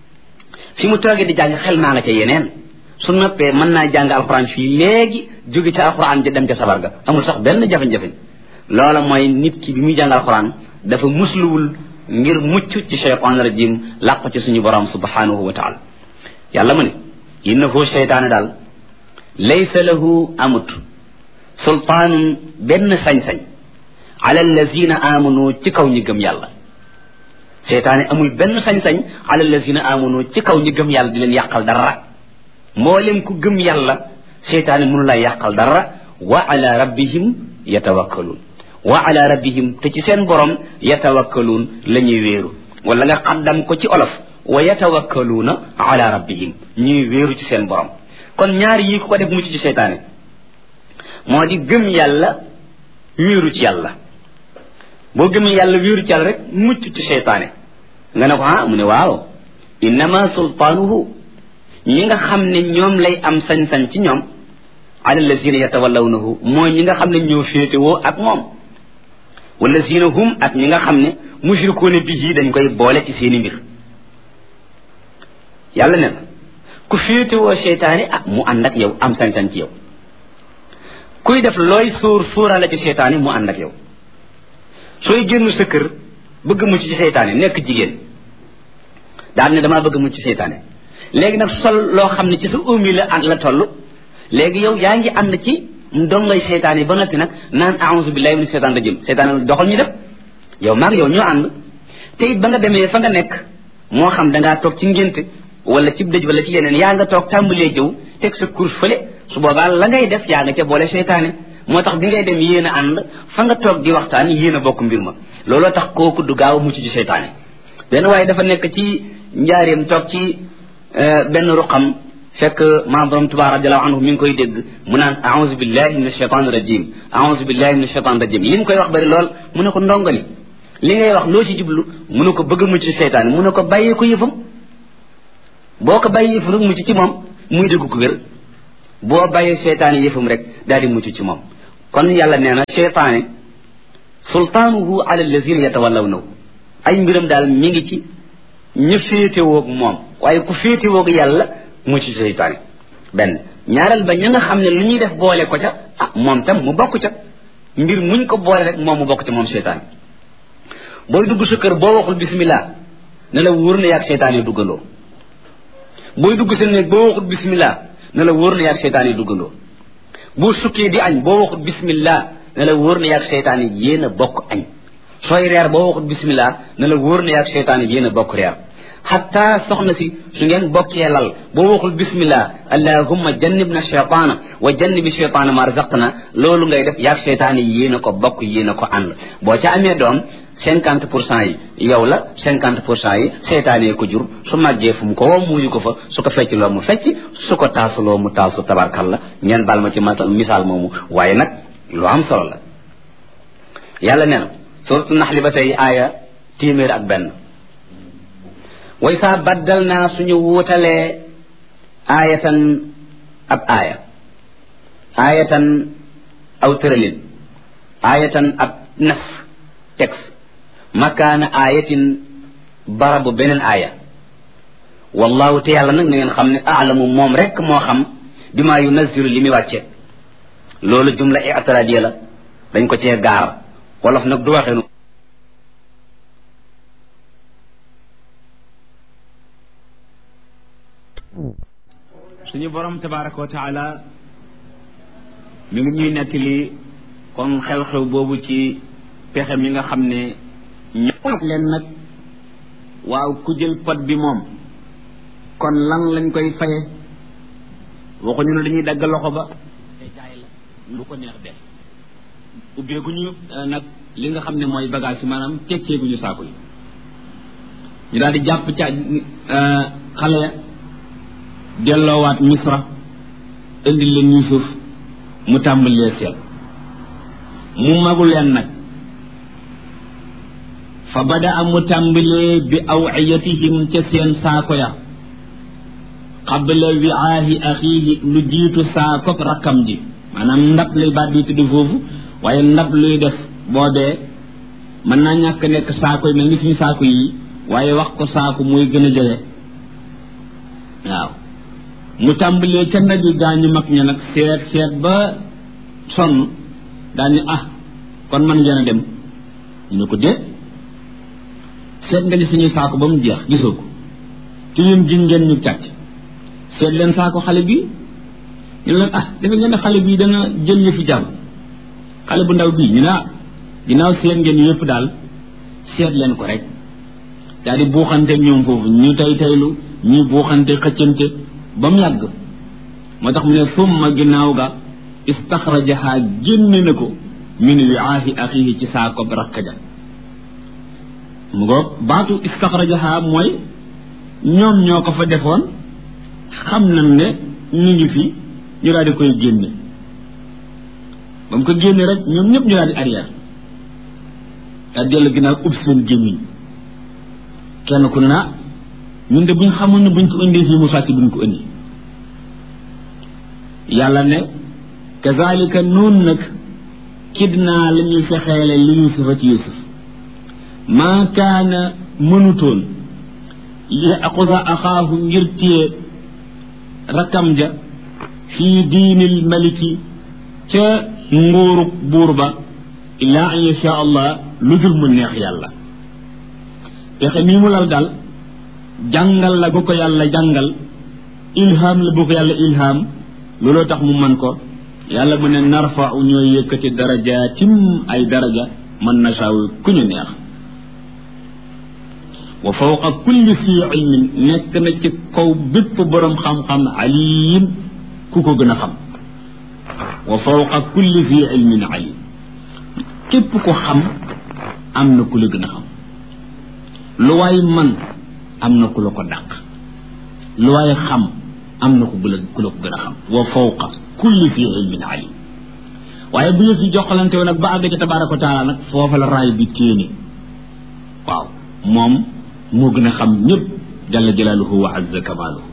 Speaker 2: fi mu toogee di jàng xel maa nga ca yeneen su noppee mën naa jàng alquran fii léegi jóge ca alquran ja dem ca sabar ga amul sax benn jafe-jafe loola mooy nit ki bi muy jàng alquran dafa musluwul ngir mucc ci shaytaan rajim làqu ci suñu borom subhanahu wa taala yàlla mu ne innahu shaytaane daal laysa lahu amut sultaanun benn sañ-sañ ala allazina amanu ci kaw ñi gëm yàlla shaytaane amul benn sañ-sañ ala allazina amanu ci kaw ñi gëm yàlla di leen yàqal dara mboolem ku gëm yàlla seytaane mënu lay yàqal dara wa ala rabbihim yatawakkaluun wa ala rabbihim te ci seen borom yatawakkaluun la ñuy wéeru wala nga xaddam ko ci olof wa yatawakkaluuna ala rabbihim ñuy wéeru ci seen borom kon ñaar yi ku ko def mucc ci seytaane moo di gëm yàlla wéeru ci yàlla boo gëmee yàlla wéeru ci yàlla rek mucc ci seytaane nga ne ko mu ne waaw innama sultaanuhu ñi nga xam ne ñoom lay am sañ-sañ ci ñoom ala allazina yatawallawnahu mooy ñi nga xam ne ñoo féetewoo ak moom wallazina hum ak ñi nga xam ne mushrikuuna bihi dañ koy boole ci seeni mbir yàlla ne ku féetewoo seytaane mu ànd ak yow am sañ-sañ ci yow kuy def looy sóoraale ci seytaane mu ànd ak yow sooy génn sa kër bëgg mucc ci seytaane nekk jigéen daal ne damaa bëgg mucc ci seytaane léegi nag sol loo xam ne ci sa umi la toll léegi yow yaa ngi ànd ci ndongay seytaan yi ba noppi nag naan a'udhu billahi min seytaan rajim seytaan doxal ñu def yow maag yow ñoo ànd te it ba nga demee fa nga nekk moo xam dangaa toog ci ngénte wala ci dëj wala ci yeneen yaa nga toog tàmbalee jëw teg sa cours fële su boobaa la ngay def yaa nga ca boole seytaane moo tax bi ngay dem yéen a ànd fa nga toog di waxtaan yéen a bokk mbir ma looloo tax kooku du gaaw a mucc ci seytaane benn waaye dafa nekk ci njaareem toog ci benn ruqam fekk maam borom Tuubaa radiyallahu anhu mi ngi koy dégg mu naan a'udhu billahi minash shaitanir rajim a'udhu billahi minash shaitanir rajim li mu koy wax bari lool mu ne ko ndongali li ngay wax loo ci jublu mu ne ko bëgg mucc ci seytaane mu ne ko bàyyee ko yëfam boo ko bàyyee yëfam rek mucc ci moom muy dégg ko wér boo bàyyee seytaane yëfam rek daal di mucc ci moom kon yàlla nee na seytaane sultaanuhu ala allazina yatawallawnahu ay mbiram daal mi ngi ci ñu féetewoog moom waaye ku féetewoog yàlla mu ci seytaane benn ñaareel ba ña nga xam ne lu ñuy def boole ko ca moom tam mu bokk ca mbir muñ ko boole rek moom mu bokk ca moom seytaane booy dugg sa kër boo waxul bismillah ne la wóor na yaag seytaane duggandoo booy dugg sa néeg boo waxul bismillah ne la wóor na yaag seytaane duggandoo boo sukkee di añ boo waxul bismillah ne la wóor na yaag seytaane yéen a bokk añ sooy reer boo waxul bismillah ne la wóor na yaag seytaane yéen a bokk reer xatta soxna si su ngeen bokkee lal boo waxul bismillah allahumma jannibna shaytaana wa jannibi shaytaana ma razaqtana loolu ngay def yaag seytaane yéen a ko bokk yéen a ko ànd boo ca amee doom 50% yi yow la 50% yi seytaane ko jur su màggee fu mu ko woo muuyu ko fa su ko fecc loo mu fecc su ko taasuloo mu taasu tabarkalla ngeen baal ma ci misaal moomu waaye nag lu am solo la yàlla nee na suratu naxli ba tey aaya 101 way saa baddal naa suñu wuutalee aayatan ab aayatan aw tëralin aayatan ab nas texte makaana aayatin barabu beneen aaya wallahu te yàlla nag na ngeen xam ne aalamu moom rek moo xam bi maa yunazilu li muy wàcce loolu jumla i'tiradiya la dañ ko cee gaar wolof nag du waxee
Speaker 1: suñu borom tabaraka wa taala mi ngi ñuy nettali kon xew-xew boobu ci pexe mi nga xam ne ñëpp leen nag waaw ku jël pot bi moom kon lan lañ koy faye waxuñu ne dañuy dagg loxo ba te jaay la lu ko neex def ubbeeguñu nag li nga xam ne mooy bagage yi maanaam tekkeeguñu saako yi ñu daal di jàpp ca xale ya delloowaat misra indil leen Yuusuf mu tàmbalee seet mu magu leen nag fa bada a mu tàmbalee bi awiyatihim ca seen saako ya qabla wiaahi axiihi lu jiitu saakop rakkam ji maanaam ndab lay baat di tudd foofu waaye ndab luy def boobee mën naa ñàkk nekk saako yi mel ni suñu saako yi waaye wax ko saako mooy gën a jege waaw mu tàmbalee ca ndaje gaañu mag ña nag seet ba sonn daal ni kon man ngeen a dem ñu ne ko déet seet nga ni suñuy saako ba mu jeex gisoo ko ci ñun gin ngeen ñu càcc seet leen saako xale bi ñu leen dafa ngeen ne xale bii dana jël ñu fi jàmm xale bu ndaw bii ñu ne ginnaaw seet ngeen yëpp daal seet leen ko rek daal di buuxante ñoom foofu ñu taylu ñuy buuxante xëccante ba mu yàgg moo tax mu ne summa ginnaaw ga istaxrajaha génne na ko min wiaahi axihi ci saako rakk ja mu ngoog baatu istaxrajaha mooy ñoom ñoo ko fa defoon xam nañ ne ñu ngi fi ñu daal di koy génne ba mu ko génne rek ñoom ñëpp ñu daal di arrière daal dellu ginnaaw ub seen gémmiñ kenn ku ne ñun de buñ xamoon ne buñ ko indee fii mu fàtti buñ ko indi yàlla ne kazalika noonu nag kidnaa la ñuy fexeele li yusufa ci yusuf maa kaana mënutoon li aqusa axaahu ngir téye rakkam ja fii diinil maliki ca nguurub buur ba illaa an yasha allah lu dul mu neex yàlla pexe nii mu lal daal jàngal la bu ko yàlla jàngal ilham la bu ko yàlla ilham looloo tax mu man ko yàlla mu ne narfa'u ñooy yëkkati darajaatim ay daraja man nasaawu ku ñu neex wa fawqa kulli fi ilmin nekk na ci kaw bépp borom xam-xam alim ku ko gën a xam wa fawqa kulli fi ilmin alim képp ko xam am na ku la gën a xam lu waay man am na ku la ko dàq lu waay xam am na ku la ko gën a xam wa fawqa kulli fi ilmin alim waaye bu ñu fi joxalante woon nag ba àgg ca tabaraka wa taala nag foofa la raay bi téene waaw moom moo gën a xam ñëpp jalla jalaaluhu wa azza kamaaluhu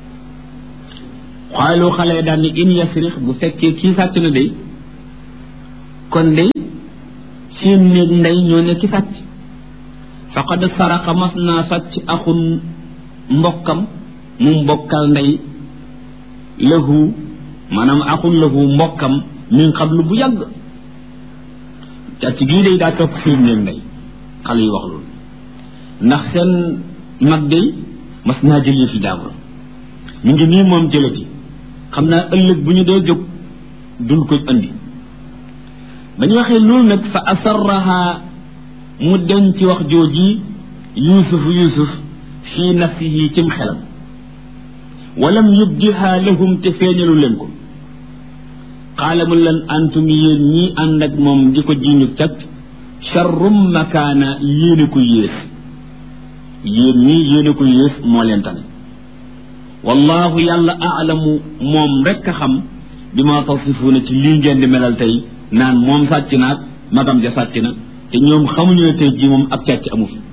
Speaker 1: xaalu xale daan ni in yasrix bu fekkee kii sàcc na day kon day seen néeg ndey ñoo ne ki sàcc faqad saraqa mas naa sàcc axun mbokkam mu mbokkal ndey lahu maanaam axun lahu mbokkam min qablu bu yàgg càcc gii day daa topp seen néeg ndey xale yi wax loolu ndax seen mag day mas naa jëlee fi jaabur ñu ngi nii moom jëlati xam naa ëllëg bu ñu dee jóg dul ko andi ba ñu waxee loolu nag fa asarraha mu denc wax jooji yusuf fii nafsihi cim xelam walam yubdiha lahum te feeñalu leen ko qaala mu leen antum yéen ñii ànd ak moom di ko jiñu càcc charrum makaana yéene ko yées yéen ñii yéene ko yées moo leen tane wallahu yàlla aalamu moom rekk a xam bi ma tasifuuna ci lii ngeen di melal tey naan moom sàcc naag magam ja sàcc na te ñoom xamuñu ne tey jii moom ab càcc amu fi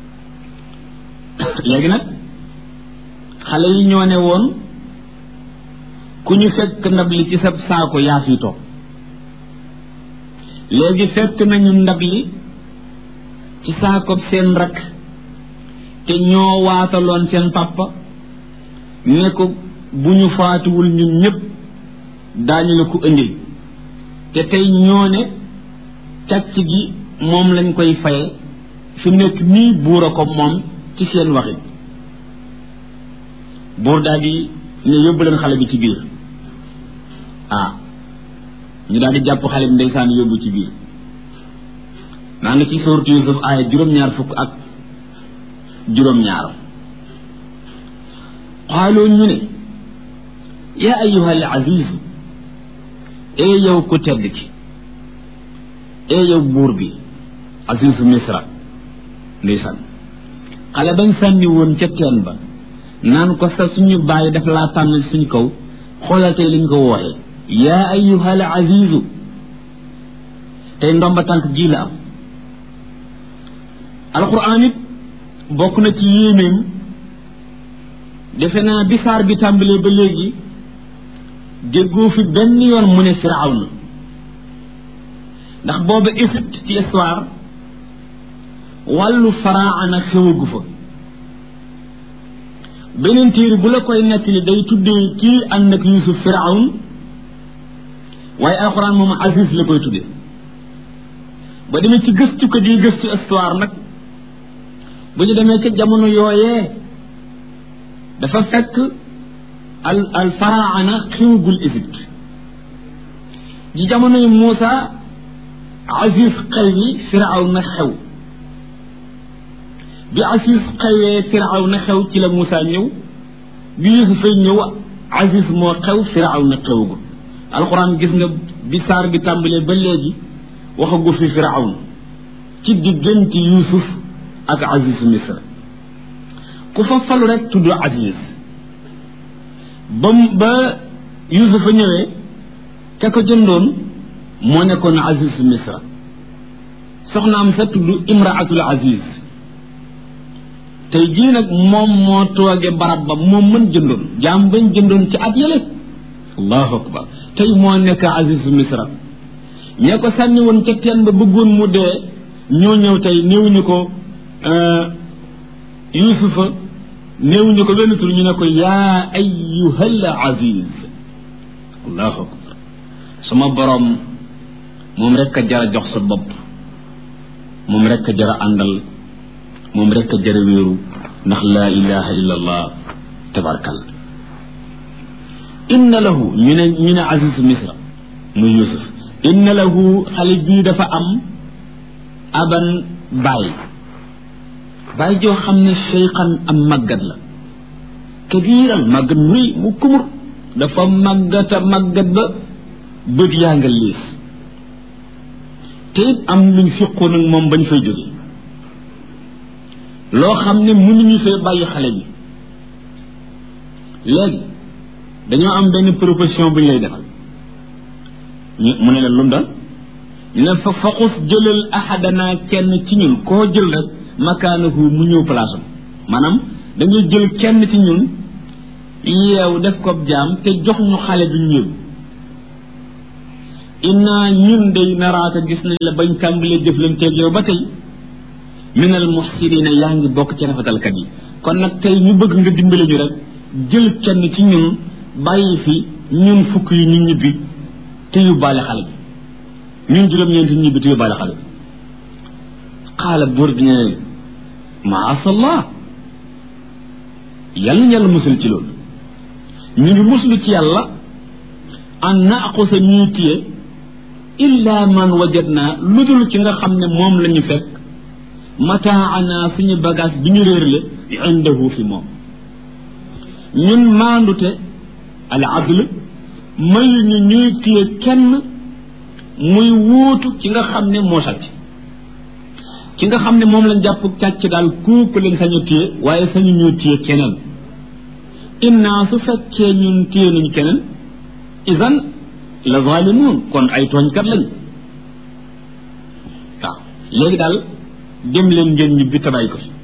Speaker 1: léegi nag xale yi ñoo ne woon ku ñu fekk ndab li ci sab saako yaa fi toog léegi fekk nañu ndab li ci saakob seen rakk te ñoo waataloon seen papa ne ko bu ñu faatuwul ñun ñëpp daañu la ko indil te tey ñoo ne càcc gi moom lañ koy faye fi nekk nii buur a ko moom ci seen waxin buur daal di ne yóbbu leen xale bi ci biir ñu daal di jàpp xale bi ndeysaan yóbbu ci biir maa ngi ci sourate Yusuf aaya juróom-ñaar fukk ak juróom-ñaar xaaloo ñu ne yaa ayyuha al aziz ee yow ku tedd ki ee yow buur bi azizu misra ndeysaan xale bañ sànni woon ca teen ba naan ko sa suñu bàyyi daf laa tànn suñ kaw xoolal tey liñ ko wooxee yaa ayyuha al azizu tey ndomba tànk ji la am alquran it bokk na ci yéenéem defe naa bi saar bi tàmbalee ba léegi déggoo fi benn yoon mu ne firawna ndax booba Égypte ci histoire wàllu faraana xewagu fa beneen téere bu la koy nettali day tuddee kii ànd ak Yusuf firawn waaye alxuraan moom Aziz la koy tuddee ba demee ci gëstu ko di gëstu histoire nag bu ñu demee ca jamono yooyee dafa fekk al faraana xewagul Égypte ji jamonoy Muusa Aziz xew yi firawna xew bi Aziz xewee firawna xew ci la Muusa ñëw bi Yusuf fay ñëw Aziz moo xew firawna xewagul alxuraan gis nga bi saar bi tàmbalee ba léegi waxagu fi firawn ci diggante Yusuf ak Aziz Misra ku fa falu rek tudd Aziz ba Yusuf a ñëwee ca ko jëndoon moo nekkoon Aziz Misra soxnaam sa tudd Imraatul Aziz tey jii nag moom moo tooge barab ba moom mën jëndoon jaam bañ jëndoon ci at yële allahu akbar tey moo nekk Aziz Misra ñee ko sànni woon ca teen ba bëggoon mu dee ñoo ñëw tey néewuñu ko Yusufa néewuñu ko benn tur ñu ne ko yaa ayyuhal aziz allahu akbar sama borom moom rek a jara jox sa bopp moom rek a jara àndal moom rek a jara wéeru ndax laa ilaha illa allah tabarakal inna lahu ñu ne Aziz Misra muy Yusuf inna lahu xale bii dafa am aban baay joo xam ne cheykhan am màggat la kabiiran màggat mu rëy mu kumur dafa màggat ba bët yaa nga liis te it am luñ fiqoon ak moom bañ fay jóge loo xam ne mënuñu fee bàyyi xale bi léegi dañoo am benn proposition bu ñu lay defal mu ne leen lu mu doon ñu ne fa faqus jëlal ahadana kenn ci ñun koo jël rek makaanahu mu ñëw place am maanaam dañuy jël kenn ci ñun yeew def ko jaam te jox ñu xale bi ñu inna ñun day naraaka gis nañ la bañ tàmbalee jëflanteeg yow ba tey min al muhsinina yaa ngi bokk ci rafetalkat yi kon nag tey ñu bëgg nga dimbale ñu rek jël kenn ci ñun bàyyi fi ñun fukk yi ñu ñibbi te yóbbaale xale bi ñun juróom-ñeenti ñibbi te yóbbaale xale bi xaala buur bi ne maasallah yàlla na yàlla musul ci loolu ñu ngi muslu ci yàlla an naaqusa ñuy téye illa man wajadna lu dul ci nga xam ne moom la ñu fekk mataana suñu bagage bi ñu réerle indahu fi moom ñun maandute al adl mayu ñu ñuy téye kenn muy wuutu ci nga xam ne moo sàcc ci nga xam ne moom lañ jàpp càcc daal kooku leen sañu téye waaye sañu ñu téye keneen inna su fekkee ñun téye nañu keneen idan la zalimun kon ay tooñkat lañ waaw léegi daal dem leen ngeen ñibbi tabay ko fi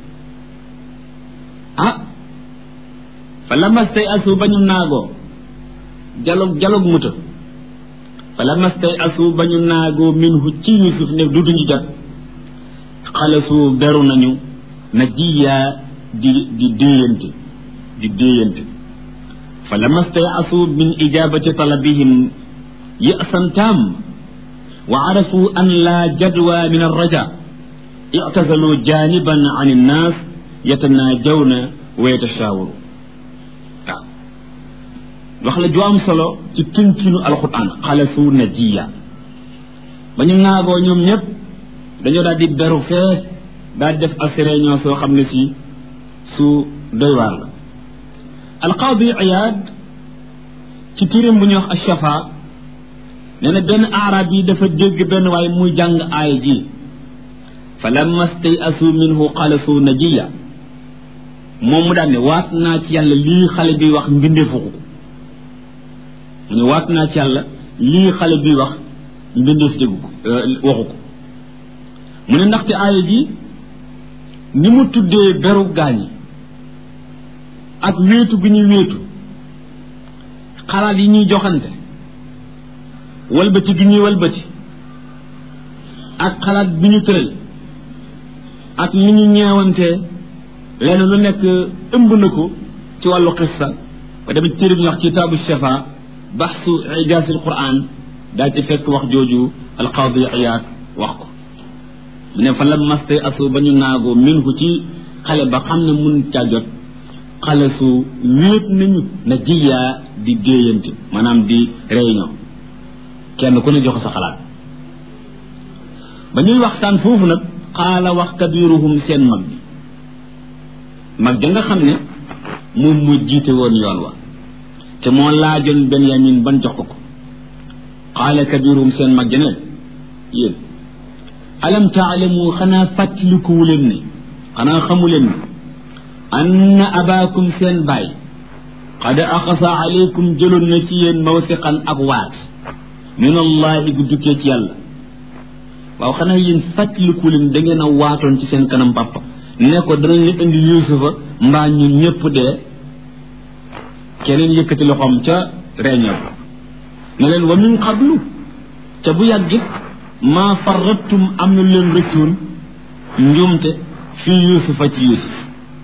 Speaker 1: fa lamastay asu bañu naagoo jalog muta fa lamastay asu bañu naagoo minhu ci yusuf ne duduñu jot xalasu beru nañu na jiyaa di déeyante fa lamastay asu min ijabati talabihim ya'san tam wa arafu an la jadwa min arraja i'tazalu janiban an an-nas yatanajawna wa yatashawuru wax la ju am solo ci tënkinu alquran xalasu najiya ba ñu naagoo ñoom ñëpp dañoo daal di beru fee daal def ak réunion soo xam ne si su doy waar la alqaadi Iyaad ci tirim bu ñuy wax ash-Shafa nee na benn arab yi dafa dégg benn waaye muy jàng aaya ji fa lamma stay'asu minhu xalasu najiya moom mu daal ne waat naa ci yàlla lii xale bi wax mbindeefu ko mu ne waat naa ci yàlla lii xale bi wax mbindeef déggu ko waxu ko mu ne ndaxte aaya ji ni mu tuddee beru gaañi ak wéetu bi ñuy wéetu xalaat yi ñuy joxante walbati gi ñuy walbati ak xalaat bi ñu tëral ak ni ñu ñeewantee lenn lu nekk ëmb na ko ci wàllu xissa ba demit téere bi ñu wax ci kitaabu shafa baxsu ijaaz al quran daal ci fekk wax jooju alqaadi Iyaad wax ko mu ne fa la mastay asu ba ñu naagoo minhu ci xale ba xam ne mun caa jot xale su wéet nañu na jiyaa di déeyante maanaam di réunion kenn ku ne jox sa xalaat ba ñuy waxtaan foofu nag xaala wax kabiruhum seen mag ja nga xam ne moom mu jiite woon yoon wa te moo laajoon Benyamin ban jox ko xaala kabiruhum seen mag ja ne yéen alam taalamu xanaa fàttalikuwu leen ne xanaa xamu leen ne anna abaakum seen baay qad axasa aleykum jëloon na ci yéen mawsiqan ak waat min allahi gu dukkee ci yàlla waaw xanaa yéen fàttaliku leen da ngeen a waatoon ci seen kanam papa ne ko danañ la indi yusufa mbaa ñun ñëpp dee keneen yëkkati loxoom ca réunion ne leen wa min qablu ca bu yàggit maa farrattum am na leen rëccoon njuumte fii yusufa ci yusuf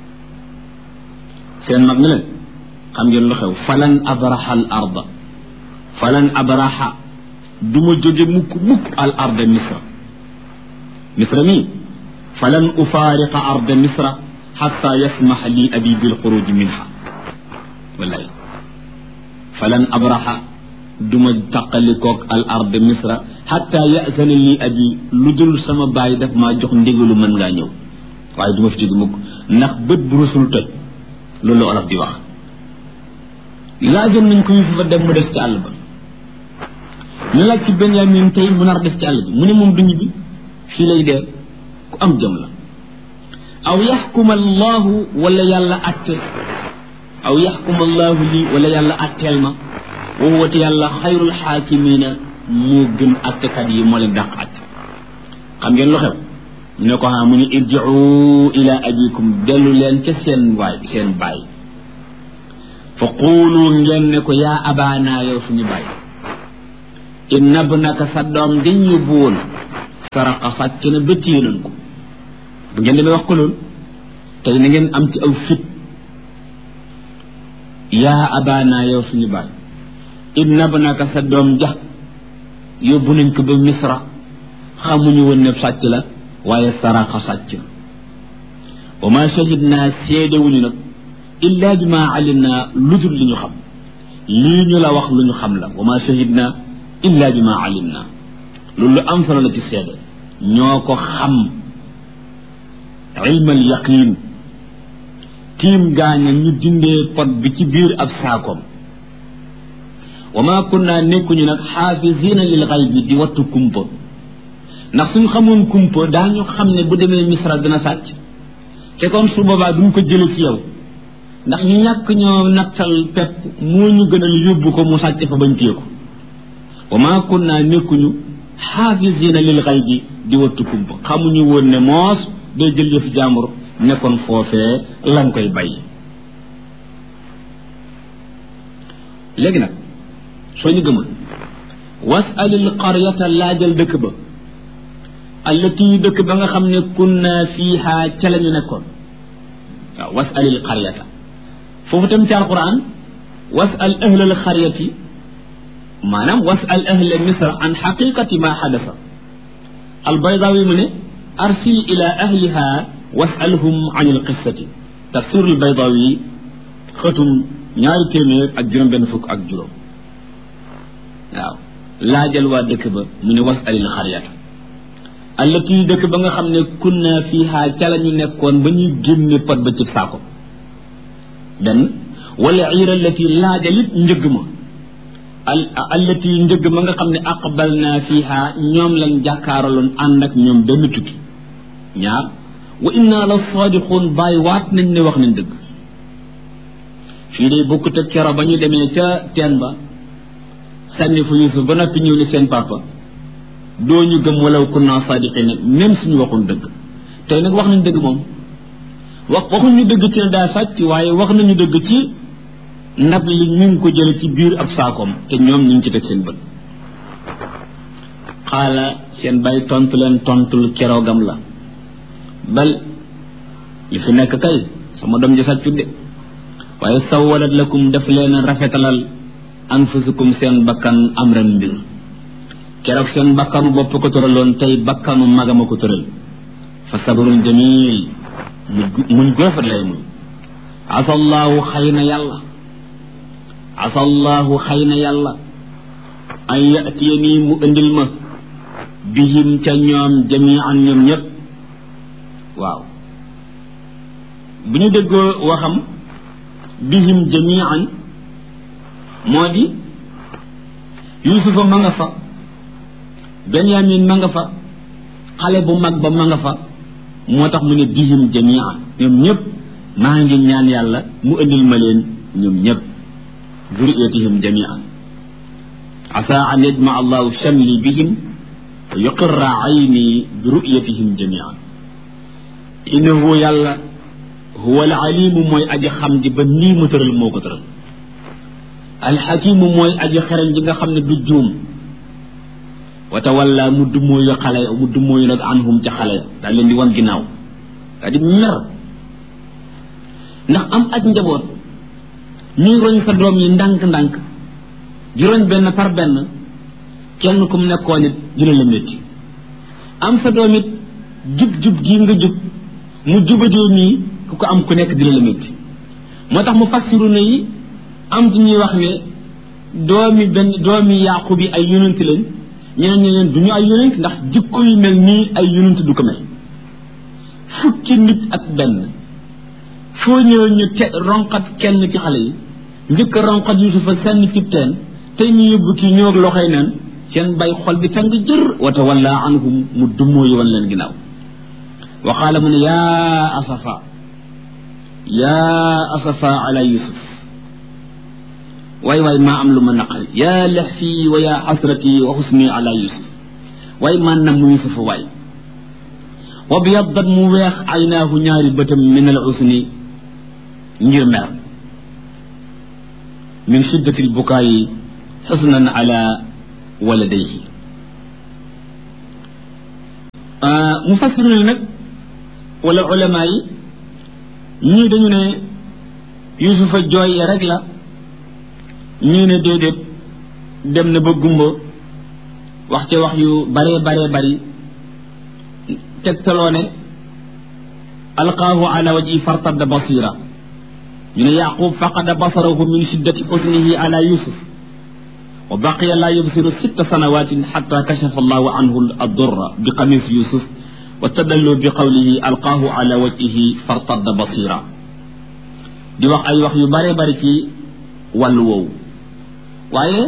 Speaker 1: seen mag ne leen xam ngeen lu xew falan abraha al arda falan abraha du ma jóge mukk al arda misra mi falan ufaariqa arda misra xatta yasmax li abi bil xuruj minha wallahi falan abraha du ma taqalikoog al arda misra xatta yasana li abi lu dul sama baay daf maa jox ndigalu mën ngaa ñëw waaye du ma fi jóge mukk ndax bët bu rusul toj loolu olof di wax laajoon nañ ko Yusufa dem mu des ci àll ba ñu laaj ci Benyamin tey mu nar des ci àll bi mu ne moom du ñibbi fii lay dee ku am jëm la aw yaxkuma allahu wala yàlla atte aw yaxkuma allahu lii wala yàlla atteel ma wa huwa te yàlla xayrul xaakimina moo gën attekat yi moo leen dàq atte xam ngeen lu xew ñu ne ko xaa mu ne irjiu ila abikum dellu leen ca seen baay fa quulu ngeen ne ko yaa abaana yow suñu baay inna ibnaka sa doom di ñu buwoon saraqa sàcc na ba téye nañ ko bu ngeen demee wax ko loolu tey na ngeen am ci aw fit yaa abana yow suñu baay inna ibnaka sa doom ja yóbbu nañ ko ba misra xamuñu woon ne sàcc la waaye saraqa sàcc na wa ma shahidna seedewuñu nag illa bi ma alimna lu dul li ñu xam lii ñu la wax lu ñu xam la wa ma shahidna illa bi ma alimna loolu lu am solo la ci seede ñoo ko xam ilmal yaqin tiim gaaña ñu dindee pot bi ci biir ab saakoom wa ma kunna nekkuñu nag xaafisina lil xaybi di wattu kumpa ndax suñ xamoon kumpa daañu xam ne bu demee misra dina sàcc te kon su boobaa duñ ko jële ci yow ndax ñu ñàkk ñoo nattal pepp moo ñu gënal yóbbu ko mu sàcc fa bañ téye ko wa ma kunna nekkuñu xaafisina lil xaybi di wattu kumpa xamuñu woon ne moos day jël yëf jàmbur nekkoon foofee lañ koy bàyyi léegi nag soo ñu gëmul wasalil qaryata laajal dëkk ba allati dëkk ba nga xam ne kunna fiiha ca la ñu nekkoon waaw wasalil qaryata foofu tam ci alquran wasal ahlal qaryati maanaam wasal ahla misra an xaqiqati ma xadasa albaydawi mu ne arsil ila ahliha wasalhum an alqissati tafsir albaydawi xëtum 200 ak juróom waaw laajal waa dëkk ba mu ne wasalil qaryata allati dëkk ba nga xam ne kunna fiha ca la ñu nekkoon ba ñuy génne pot ba ci saako benn wala iira allati laajalit njëgg ma allati njëgg ma nga xam ne aqbalna fiha ñoom lañ jàkkaaraloon ànd ak ñoom benn tukki ñaar wa inna la sadiqun bàyyi waat nañ ne wax nañ dëgg fii de bokkut ak kero ba ñu demee ca teen ba sànni fa Yusuf ba noppi ñëw ni seen papa doo ñu gëm walaw kunna sadiqina même suñu waxoon dëgg tey nag wax nañ dëgg moom waxuñu dëgg ci ne daa sàcc waaye wax nañu dëgg ci ndab li ñu ngi ko jële ci biir ab saakoom te ñoom ñu ngi ci teg seen bët xaala seen bàyyi tontu leen tontul keroogam la bal li fi nekk kay sama doom ji sàccut de waaye sawalat lakum daf leen rafetalal anfusukum seen bakkan amran mbir keroog seen bakkanu bopp ko tëraloon tey bakkanu magama ko tëral fa sabrun jamil muñ gu rafet lay muñ asallahu xëy na yàlla asallahu xëy na yàlla an yatiyani mu indil ma bihim ca ñoom jamian ñoom ñëpp waaw bu ñu déggoo waxam bihim jamian moo di yusufa ma nga fa benyamin ma nga fa xale bu mag ba ma nga fa moo tax mu ne bihim jamian ñoom ñëpp maa ngi ñaan yàlla mu indil ma leen ñoom ñëpp zuriyatihim jamian asa an yajma allahu shamli bihim wa yuqirra ayni bi ru'yatihim jamian innahu yàlla huwa al alimu mooy aji xam ji ba nii mu tëral moo ko tëral alxakimu mooy aji xereñ ji nga xam ne du juum wa tawalla mu dumóoyu xale mu dumóoyu nag anhum ca xale daal leen di wan ginnaaw daa di mer ndax am ak njaboot ñuy roñ sa doom yi ndànk-ndànk di roñ benn par benn kenn ku mu nekkoon it dina la métti am sa doom it jub-jub gii nga jub mu jubadee nii ku ko am ku nekk dina la métti moo tax mu fassiru na yi am ci ñuy wax ne doomi yaqub yi ay yonent lañ ñeneen ñi leen du ñu ay yonent ndax jikko yu mel nii ay yonent du ko mel fukki nit ak benn foo ñëw ñu ronqat kenn ci xale yi njëkk a ronqat yusufa sànni cib teen tey ñu yóbbu kii ñëw ak loxoy neen seen bay xol bi tàng jër wa tawalla anhum mu dummoo yi wan leen ginnaaw wa qaala mu ne yaa asafa ala yusuf waay maa am lu ma naqari yaa lahfi wa yaa xasrati wa xusni ala yusuf waay maa nam mu yusuf waay wa biyaddat mu weex aynaahu ñaari bëtam min al usni ngir mer min shiddati al bukaayi xusnan ala waladayhi mufassiruna nag wala ulama yi ñii dañu ne yusufa jooy ya rek la ñii ne déedéet dem na ba gumba wax ca wax yu bare bari tegtaloo ne alqaahu ala wajhi fartadda basira ñu ne yaqub faqada basarahu min shiddati husnihi ala yusuf wa baqiya la yubsiru 6 sanawatin hatta kashafa allahu anhu ad-durra bi qamis yusuf wa tadallu bi qawlihi alqaahu ala wajhihi fartadda basira di wax ay wax yu bare bari ci wàllu woowu waaye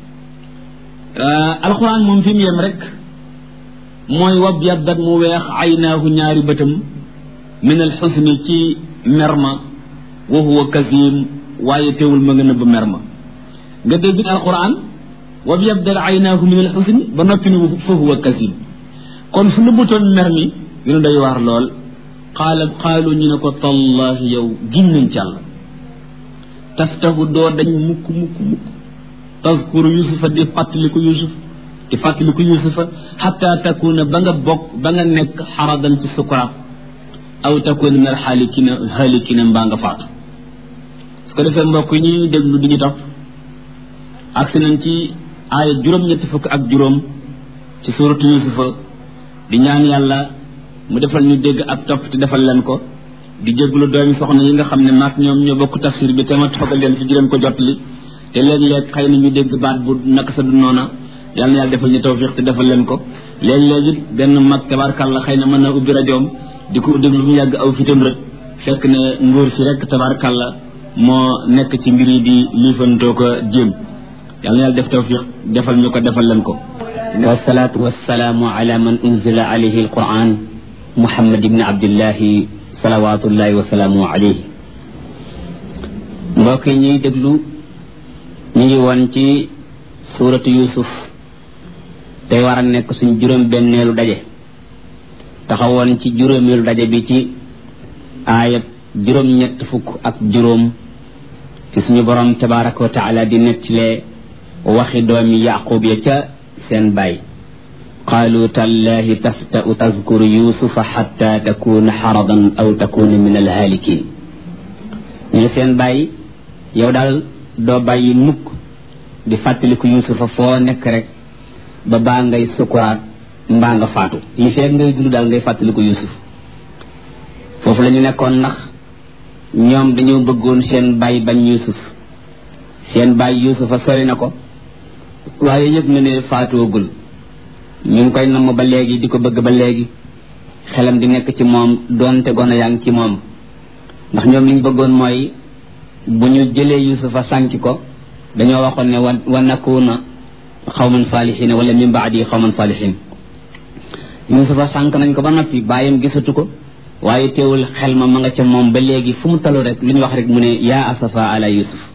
Speaker 1: alquran moom fi mu yem rek mooy wab yaddat mu weex aynaahu ñaari bëtam min alxusni ci merma wa huwa kazim waaye teewul ma nga nëbb merma nga dégg alquran wab yaddat aynaahu min alxusni ba noppi ni fa huwa kazim kon fu nëbbutoon mer mi gën a doy waar lool qaalu ñu ne ko tallahi yow giñ nañ ci Yàlla taftahu doo dañ mukk tazkuru yusufa di fàttaliku yusufa xatta takuna ba nga nekk xaradan ci sukuraat aw takuna min alxaalikina mbaa nga faatu su ko defee mbokk yi ñuy déglu di ñu topp agsi nañ ci aaya 7 ci suuratu yusufa di ñaan yàlla mu defal ñu dégg ak topp te defal leen ko di jéglu doomi soxna yi nga xam ne maag ñoom ñoo bokk tafsir bi te ma toogal leen fi di leen ko jottali te léeg-léeg xëy na ñu dégg baat bu naka sa du noona yàlla na yàlla defal ñu tawfiq te defal leen ko léeg-léegi benn mag tabarkàlla xëy na mën na ubbi rajoom di ko déglu mu yàgg aw fitam rek fekk ne nguur si rek tabarkàlla moo nekk ci mbir yi di liifantoo ko jéem yàlla na yàlla def tawfiq defal ñu ko defal leen ko wasalaatu wasalaamu ala man unzila alayhi alquran muhammad ibni abdillahi salawatullahi wasalaamu alayhi mbokk yi ñuy déglu ñu ngi woon ci suuratu yusuf tey war a nekk suñ juróom-benneelu daje taxawoon ci juróomeelu daje bi ci aayab 7 ci suñu borom tabaraka wa taala di nettalee waxi doomi yaqub ya ca seen baay qaalu tallahi tafta'u tazkuru yusufa xatta takuna xaradan aw takuna min alhaalikin ñu seen baay yow daal doo bàyyi mukk di fàttaliku yusufa foo nekk rek ba baa ngay sukuraat mbaa nga faatu li fekk ngay dund daal ngay fàttaliku yusuf foofu la ñu nekkoon ndax ñoom dañoo bëggoon seen baay bañ yusuf seen baay yusufa sori na ko waaye yëg na ne faatoogul ñu ngi koy namm ba léegi di ko bëgg ba léegi xelam di nekk ci moom doonte gone yaa ngi ci moom ndax ñoom liñ bëggoon mooy bu ñu jëlee yusufa sànki ko dañoo waxoon ne wa nakuna xawman saalihin wala min baadi xawman saalihin yusufa sànk nañ ko ba noppi bàyyam gisatu ko waaye teewul xel ma nga ca moom ba léegi fu mu talu rek lu ñu wax rek mu ne yaa asafa ala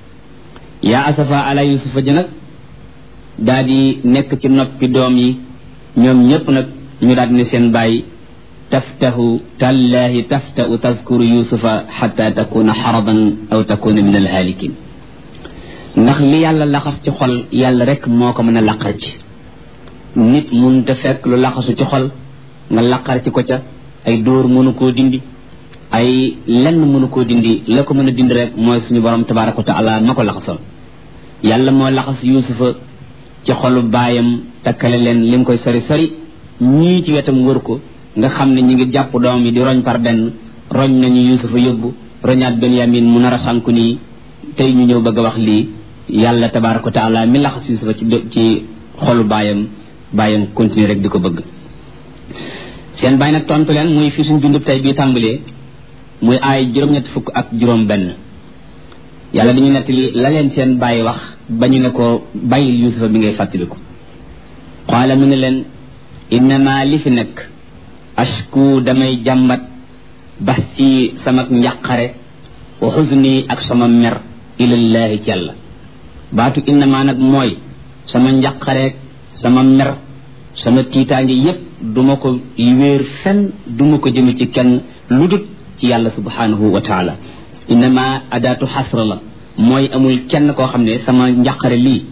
Speaker 1: yusufa ji nag daal di nekk ci noppi doom yi ñoom ñëpp nag ñu daal di ne seen bàyyi tallahi tafta'u tazkuru yusufa xatta takuna xaradan aw takuna min alhaalikin ndax li yàlla laxas ci xol yàlla rek moo ko mën a laqar ci nit mun te fekk lu laxasu ci xol nga laqar ci ko ca ay dóor mënu koo dindi ay lenn mënu koo dindi la ko mën a dindi rek mooy suñu borom tabaraka wa taala ma ko laxasoon yàlla moo laxas yusufa ci xolu baayam takkale leen lim koy sori ñii ci wetam wër ko nga xam ne ñi ngi jàpp doom yi di roñ par benn roñ nañu yusufa yóbbu roñaat benyamin mu nar a sànku nii tey ñu ñëw bëgg a wax lii yàlla tabaraka wa taala mi laxas yusufa ci xolu baayam continuer rek di ko bëgg seen baay nag tontu leen muy fi suñ bindub tey bii tàmbalee muy aay 7 yàlla dañu nettali la leen seen baay wax ba ñu ne ko bàyyil yusufa bi ngay fàttaliku qaala mu ne leen innama li fi nekk ashku damay jàmbat bax ci sama njàqare wa xuzni ak sama mer ilallaahi ci yàlla baatu innama nag mooy sama njàqareek sama mer sama tiitaange yépp duma ko wéer fenn duma ko jëme ci kenn lu dut ci yàlla subhanahu wa taala innama adaatu xasra la mooy amul kenn koo xam ne sama njàqare lii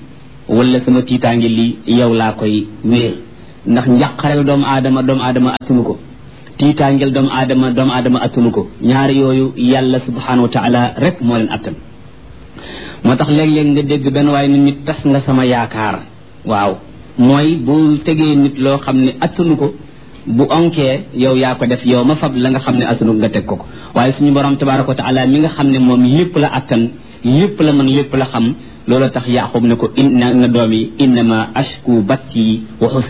Speaker 1: wala sama tiitaange lii yow laa koy wéer ndax njàqareel doomu aadama attunu ko tiitaangeel doomu aadama attunu ko ñaari yooyu yàlla subhanahu wa taala rek moo leen attan moo tax léeg-léeg nga dégg benn waaye nit tas nga sama yaakaar waaw mooy bu tegee nit loo xam ne attunu ko bu onkee yow yaa ko def yow ma fab la nga xam ne attunu nga teg ko waaye suñu borom tabaraka wa taala mi nga xam ne moom lépp la attan lépp la mën lépp la xam loolu tax Yaaqub ne ko na doom yi innama ashku batti wa